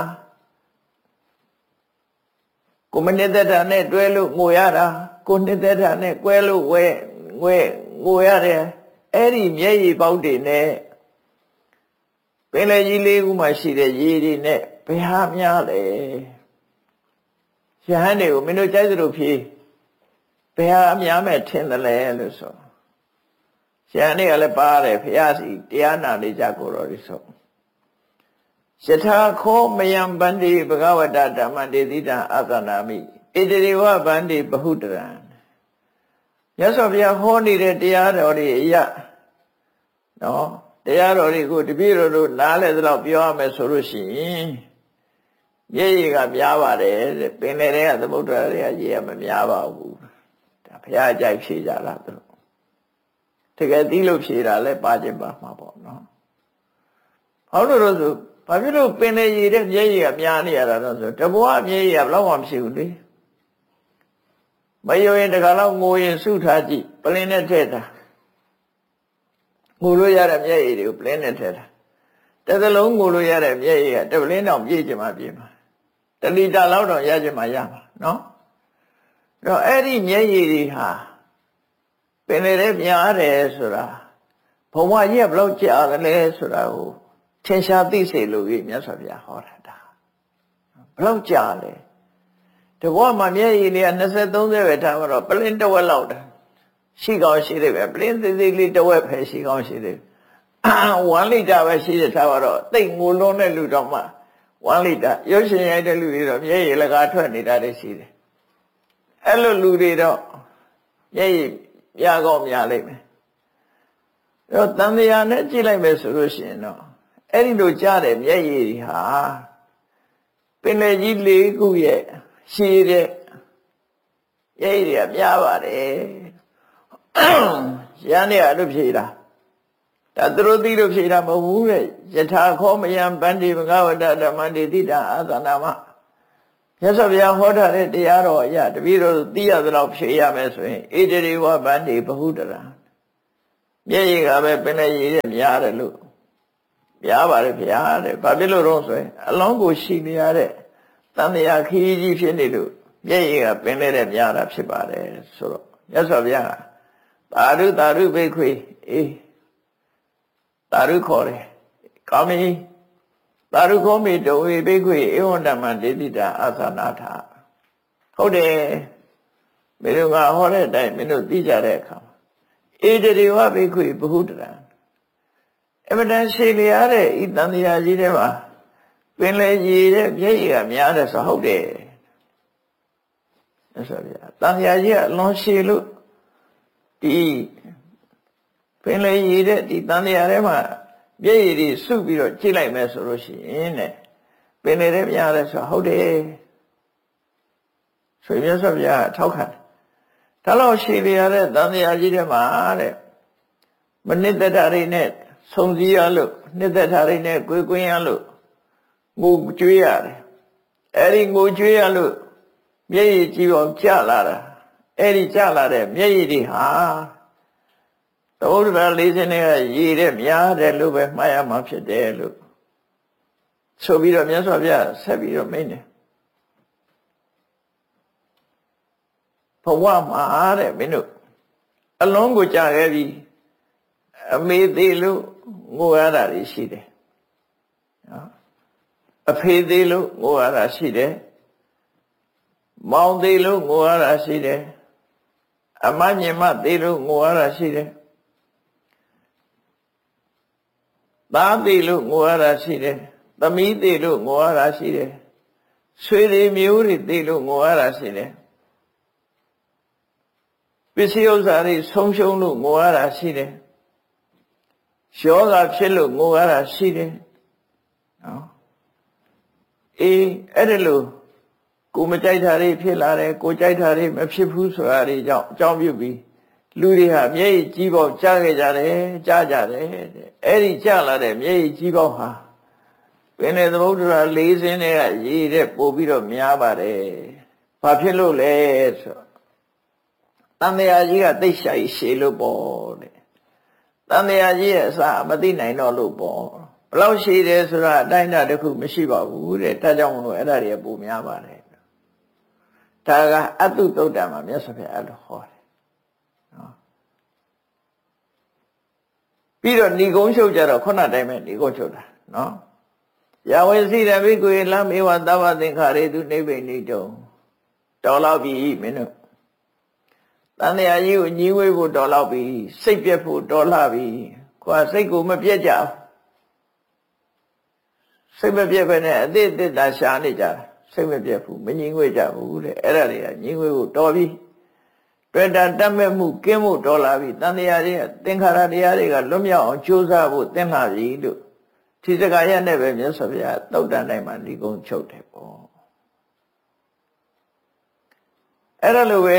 ကိုမနှစ်သက်တာနဲ့တွဲလို့ငိုရတာကိုနှစ်သက်တာနဲ့ကွဲလို့ငိုရတယ်အဲ့ဒီမျက်ရည်ပေါက်တွေနဲ့ပင်လယ်ကြီးလေးခုမှရှိတဲ့ရေတွေနဲ့ဘယ်ဟာများလဲယဟန်တွေကိုမင်းတို့ကြိုက်သလိုဖြေဘယ်ဟာများမဲ့ထင်တယ်လဲလို့ဆိုယဟန်တွေကလည်းပါတယ်ဖရာစီတရားနာနေကြကိုတော်ဒီဆိုယထာခောမယံဗန္တိဘဂဝတဓမ္မတေတိတံအာသနာမိဣတိရေဝဗန္တိဘဟုတရံမြတ်စွာဘုရားဟောနေတဲ့တရားတော်တွေအရာနော်တရားတော်တွေကိုတပည့်တော်တို့နားလဲသလောက်ပြောရမယ်ဆိုလို့ရှိရင်မျက်ရည်ကများပါတယ်တဲ့ပင်လယ်ထဲကသမုဒ္ဒရာတွေကရေကမများပါဘူးဒါဘုရားအကြိုက်ဖြေကြတာသူတကယ်သိလို့ဖြေတာလဲပါခြင်းပါမှာပေါ့နော်ဟောလို့ဆိုဘာဖြစ်လို့ပင်လယ်ရေတဲ့မျက်ရည်ကများနေရတာတော့ဆိုတဘွားမျက်ရည်ကဘလောက်မှမရှိဘူးလေမယုံရင်တခါတော့ငိုရင်စုထားကြည့်ပလင်းနဲ့ထည့်တာငိုလို့ရတဲ့မျက်ရည်တွေကိုပလင်းနဲ့ထည့်တာတစ်သလုံးငိုလို့ရတဲ့မျက်ရည်ကတပလင်းတောင်ပြည့်ချင်မှပြည့်မှာ1လီတာလောက်တော့ရချင်မှရမှာနော်တော့အဲ့ဒီမျက်ရည်တွေဟာပင်လယ်ထဲများတယ်ဆိုတာဘုံဘဝကြီးကဘလောက်ကြာတယ်လဲဆိုတာကိုထင်ရှားသိစေလို့မြတ်စွာဘုရားဟောတာဒါဘလောက်ကြာလဲတဘွားမှာမျက်ရည်လေးက20-30ပဲထားတော့ပလင်းတစ်ဝက်လောက်တာရှိကောင်းရှိတယ်ပဲပလင်းသေးသေးလေးတစ်ဝက်ပဲရှိကောင်းရှိတယ်1လီတာပဲရှိတဲ့ထားတော့တိတ်ငိုလုံးတဲ့လူတော့မှ1လီတာရုပ်ရှင်ရိုက်တဲ့လူတွေတော့မျက်ရည်လကားထွက်နေတာတည်းရှိတယ်အဲ့လိုလူတွေတော့မျက်ရည်ပြကောင်းများလိမ့်မယ်တော့တန်တရားနဲ့ကြည့်လိုက်မယ်ဆိုလို့ရှိရင်တော့အဲ့ဒီလိုကြားတဲ့မျက်ရည်ဟာပင်လယ်ကြီး၄ခုရဲ့ရှည်တဲ့မျက်ရည်တွေကများပါတယ်ရန်နေရလို့ဖြေတာဒါသူတို့သိလို့ဖြေတာမဟုတ်ဘူးတဲ့ယထာခောမယံဗန္တိဘဂဝတဓမ္မတေတိတံအာသနာမမြတ်စွာဘုရားဟောထားတဲ့တရားတော်အရာတပည့်တော်သိရသလောက်ဖြေရမယ်ဆိုရင်ဣတိရေဝဗန္တိဘဟုတရံမျက်ရည်ကပဲပင်လေရည်တဲ့များတယ်လို့များပါတယ်ဗျာတဲ့ဘာဖြစ်လို့တော့ဆိုရင်အလောင်းကိုရှိနေရတဲ့တန်တရားခီးကြီးဖြစ်နေလို့မျက်ရည်ကပင်လေတဲ့များတာဖြစ်ပါတယ်ဆိုတော့မြတ်စွာဘုရားသာဓုသာဓုဘိခွေအေးသာဓုခေါ်တယ်ကောင်းပြီသာဓုခေါ်မိတဝေဘိခွေဧဝံဓမ္မဒေတိတာအာသနာထဟုတ်တယ်မင်းတို့ကဟောတဲ့အတိုင်းမင်းတို့သိကြတဲ့အခါဧတရေဝဘိခွေဘဟုတရံအမတန်ရှိလျားတဲ့ဤတန်တရားကြီးထဲမှာပင်လေကြီးတဲ့မျက်ရည်ကများတယ်ဆိုဟုတ်တယ်ဆိုဗျာတန်တရားကြီးကအလွန်ရှိလို့ဒီပင်လေကြီးတဲ့ဒီတန်တရားထဲမှာမျက်ရည်တွေစုပြီးတော့ကြည့်လိုက်မယ်ဆိုလို့ရှိရင်တဲ့ပင်လေထဲများတယ်ဆိုဟုတ်တယ်ဆိုမြတ်စွာဘုရားထောက်ခံဒါလို့ရှိရတဲ့တန်တရားကြီးတွေမှာတဲ့မနစ်သက်တာတွေနဲ့ဆုံစည်းရလို့နှစ်သက်တာတွေနဲ့ကိုယ်ကွင်းရလို့ငိုကြွေးရတယ်အဲ့ဒီငိုကြွေးရလို့မျက်ရည်ကြီးပေါ်ကျလာတာအဲ့ဒီကျလာတဲ့မျက်ရည်တွေဟာသုဒ္ဓရာလေးစင်းတွေကရည်တဲ့များတယ်လို့ပဲမှားရမှာဖြစ်တယ်လို့ဆိုပြီးတော့မြတ်စွာဘုရားဆက်ပြီးတော့မိန့်တယ်ဘဝမှာတဲ့မင်းတို့အလုံးကိုကြာခဲ့ပြီအမေသေးလို့ငိုရတာတွေရှိတယ်နော်အဖေသေးလို့ငိုရတာရှိတယ်မောင်သေးလို့ငိုရတာရှိတယ်အမညင်မသေးလို့ငိုရတာရှိတယ်သားသေးလို့ငိုရတာရှိတယ်သမီးသေးလို့ငိုရတာရှိတယ်ဆွေတွေမျိုးတွေသေးလို့ငိုရတာရှိတယ်ပစ္စည်းဥစ္စာတွေဆုံးရှုံးလို့ငိုရတာရှိတယ်ယောဂဖြစ်လို့ငိုရတာရှိတယ်နော်အေးအဲ့ဒါလို့ကိုမကြိုက်တာတွေဖြစ်လာတယ်ကိုကြိုက်တာတွေမဖြစ်ဘူးဆိုတာတွေကြောင့်အကြောင်းပြုပြီးလူတွေဟာမျက်ရည်ကြီးပေါက်ကြားခဲ့ကြတယ်ကြားကြတယ်တဲ့အဲ့ဒီကြားလာတဲ့မျက်ရည်ကြီးပေါက်ဟာပင်လေသမုဒ္ဒရာလေးစင်းတွေကရေတဲ့ပို့ပြီးတော့များပါတယ်ဘာဖြစ်လို့လဲဆိုတန်တရားကြီးကသိရှာရှည်လို့ပေါ့တဲ့တန်တရားကြီးရဲ့အစမသိနိုင်တော့လို့ပေါ့ဘလောက်ရှိတယ်ဆိုတာအတိုင်းအတာတစ်ခုမရှိပါဘူးတဲ့ဒါကြောင့်မလို့အဲ့ဒါတွေပိုများပါတယ်ဒါကအတုသုတ်တံမှာမြတ်စွာဘုရားအဲ့လိုဟောတယ်နော်ပြီးတော့ဏီကုံးချုပ်ကြတော့ခုနတိုင်းပဲဏီကုံးချုပ်တာနော်ယဝေစီရဘိကွေလမေဝသဗ္ဗသင်္ခါရေတုနိဗ္ဗိနိတုံတော်လောက်ပြီမင်းတို့တန်တရားကြီးကိုညီးဝေးဖို့တော်လောက်ပြီစိတ်ပြက်ဖို့တော်လှပြီကိုယ်စိတ်ကိုမပြက်ကြဘူးစိတ်မပြက်ပဲနဲ့အတိအတာရှာနေကြတာစိတ်မပြက်ဘူးမညီးဝေးကြဘူးတဲ့အဲ့ဒါတွေကညီးဝေးဖို့တော်ပြီတွေ့တာတတ်မဲ့မှုကင်းဖို့တော်လာပြီတန်တရားကြီးသင်္ခါရတရားတွေကလွတ်မြောက်အောင်ကြိုးစားဖို့သင်လာပြီလို့ဒီစကားရနဲ့ပဲမြတ်စွာဘုရားသုတ်တန်တိုင်းမှာဏီကုံချုပ်တယ်ပေါ့အဲ့ဒါလိုပဲ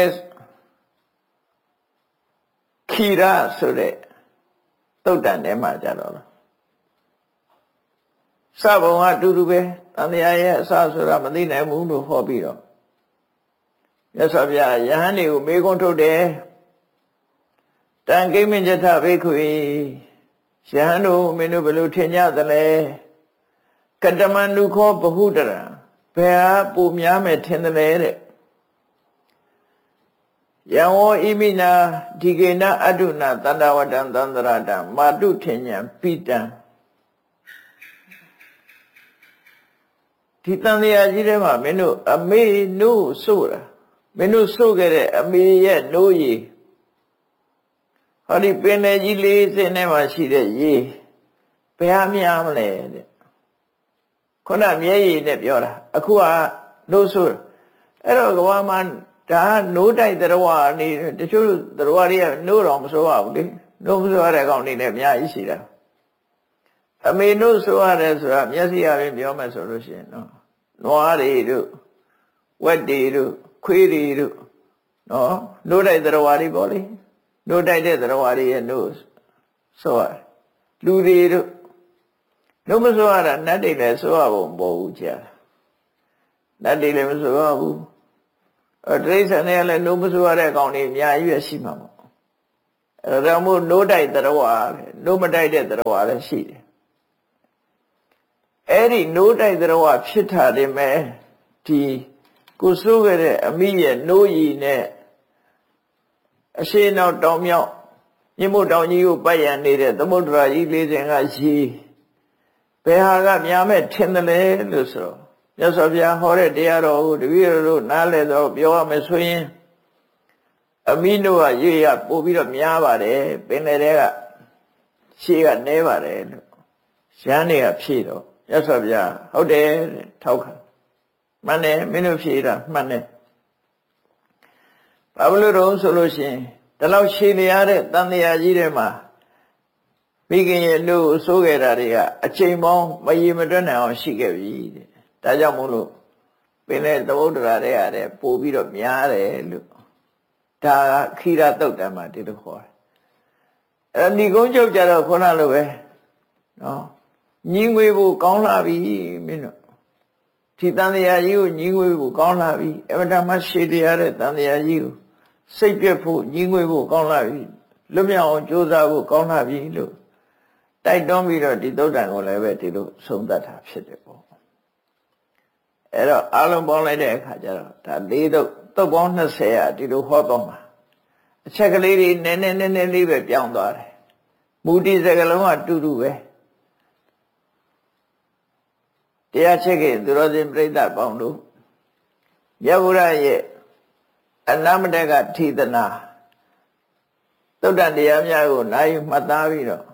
ခိရဆိုတဲ့သုတ်တန်ထဲမှာကြတော့စဘုံကအတူတူပဲတန်တရားရဲ့အစဆိုတာမသိနိုင်ဘူးလို့ဟောပြီးတော့မြတ်စွာဘုရားယဟန်တွေကိုမေးခွန်းထုတ်တယ်တန်ကိမဉ္စထဘိက္ခွေယဟန်တို့မင်းတို့ဘယ်လိုထင်ကြသလဲကတမနုခောဘဟုတရံဘယ်ဟာပူများမဲ့ထင်သလဲတဲ့ယံဝောဣမိနာဒီကေနအတုနာတန္တဝတ္တံသန္တရတံမာတုထင်ညာပိတံဒီတန်တရားကြီးထဲမှာမင်းတို့အမေနို့ဆို့တာမင်းတို့ဆို့ခဲ့တဲ့အမေရဲ့နို့ရည်ဟောဒီပင်လေကြီးလေးစင်းထဲမှာရှိတဲ့ရေဘယ်ဟာများမလဲတဲ့ခုနမျက်ရည်နဲ့ပြောတာအခုကနို့ဆို့အဲ့တော့ကဘာမှဒါနိုးတိုက်သရဝနေတချို့သရဝတွေကနိုးတော့မဆိုးရဘူးလေနိုးမဆိုးရတဲ့ကောင်တွေလည်းအများကြီးရှိတာအမေနို့ဆိုးရတယ်ဆိုတာမျက်စိအရင်ပြောမယ်ဆိုလို့ရှိရင်နော်နွားတွေတို့ဝက်တွေတို့ခွေးတွေတို့နော်နိုးတိုက်သရဝတွေပေါ့လေနိုးတိုက်တဲ့သရဝတွေရဲ့နို့ဆိုးရလူတွေတို့နို့မဆိုးရတာနတ်တွေလည်းဆိုးရဖို့မပေါ်ဘူးကြာနတ်တွေလည်းမဆိုးရဘူးတိရစ္ဆာန်တွေကလည်းနိုးမဆိုးရတဲ့ကောင်တွေအများကြီးပဲရှိမှာပေါ့အဲဒါမို့နိုးတိုက်သရဝနိုးမတိုက်တဲ့သရဝလည်းရှိတယ်အဲ့ဒီနိုးတိုက်သရဝဖြစ်တာတယ်မဲ့ဒီကိုစိုးခဲ့တဲ့အမိရဲ့နိုးရည်နဲ့အရှိနောက်တောင်မြောက်မြင့်မို့တောင်ကြီးကိုပတ်ရန်နေတဲ့သမုဒ္ဒရာကြီးလေးစင်ကရေဘယ်ဟာကများမဲ့ထင်တယ်လဲလို့ဆိုတော့မြတ်စွာဘုရားဟောတဲ့တရားတော်ကိုတပည့်တော်တို့နားလည်တော့ပြောရမယ်ဆိုရင်အမိတို့ကရေရပို့ပြီးတော့များပါတယ်ပင်လေတွေကရှေးကနေပါတယ်လို့ရဟန်းတွေကဖြေတော့မြတ်စွာဘုရားဟုတ်တယ်တဲ့ထောက်ခံမှန်တယ်မင်းတို့ဖြေတာမှန်တယ်ဘာလို့တော့ဆိုလို့ရှိရင်ဒီလောက်ရှည်နေရတဲ့တန်တရားကြီးတွေမှာမိခင်ရဲ့လို့ဆိုးခဲ့တာတွေကအချိန်ပေါင်းမရေမတွက်နိုင်အောင်ရှိခဲ့ပြီတဲ့ဒါကြောင့်မို့လို့ပင်လေသမုဒ္ဒရာတွေရတယ်ပို့ပြီးတော့များတယ်လို့ဒါခိရတုတ်တံမှာဒီလိုခေါ်တယ်အဲ့ဒီကုန်းချုပ်ကြတော့ခုနလိုပဲနော်ညီငွေဖို့ကောင်းလာပြီမင်းတို့ဒီတန်တရားကြီးကိုညီငွေဖို့ကောင်းလာပြီအမတမရှေ့တရားတဲ့တန်တရားကြီးကိုစိတ်ပြတ်ဖို့ညီငွေဖို့ကောင်းလာပြီလွတ်မြောက်အောင်ကြိုးစားဖို့ကောင်းလာပြီလို့တိုက်တွန်းပြီးတော့ဒီသုတ်တံကိုလည်းပဲဒီလိုဆုံးသက်တာဖြစ်တယ်ပေါ့အဲ့တော့အလုံးပေါင်းလိုက်တဲ့အခါကျတော့ဒါ၄သုတ်ပေါင်း20อ่ะဒီလိုဟောတော့မှာအချက်ကလေးတွေနည်းနည်းလေးပဲပြောင်းသွားတယ်မူတည်စကလုံးကတူတူပဲတရားချက်ကသူတော်စင်ပြိဿပေါင်းတို့မြတ်ဗုဒ္ဓရဲ့အနမတကထိသနာသုတ်တန်တရားများကိုနာယူမှတ်သားပြီးတော့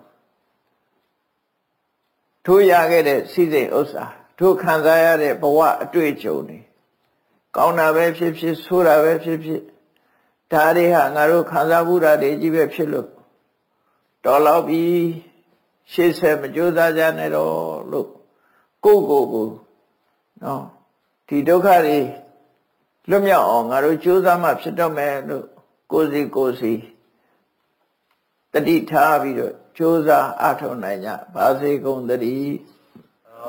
ထိုးရခဲ့တဲ့စိစိမ်ဥစ္စာထိုးခံစားရတဲ့ဘဝအတွေ့အကြုံတွေကောင်းတာပဲဖြစ်ဖြစ်ဆိုးတာပဲဖြစ်ဖြစ်ဒါတွေဟာငါတို့ခံစားမှုတာတွေကြီးပဲဖြစ်လို့တော်လောက်ပြီရှေ့ဆက်မကြိုးစားကြနဲ့တော့လို့ကိုနော်ဒီဒုက္ခတွေလွတ်မြောက်အောင်ငါတို့ကြိုးစားမှဖြစ်တော့မယ်လို့ကိုယ်စီတတိထားပြီးတော့ကြိုးစားအထောက်နိုင်ကြဘာစေကုန်သတည်း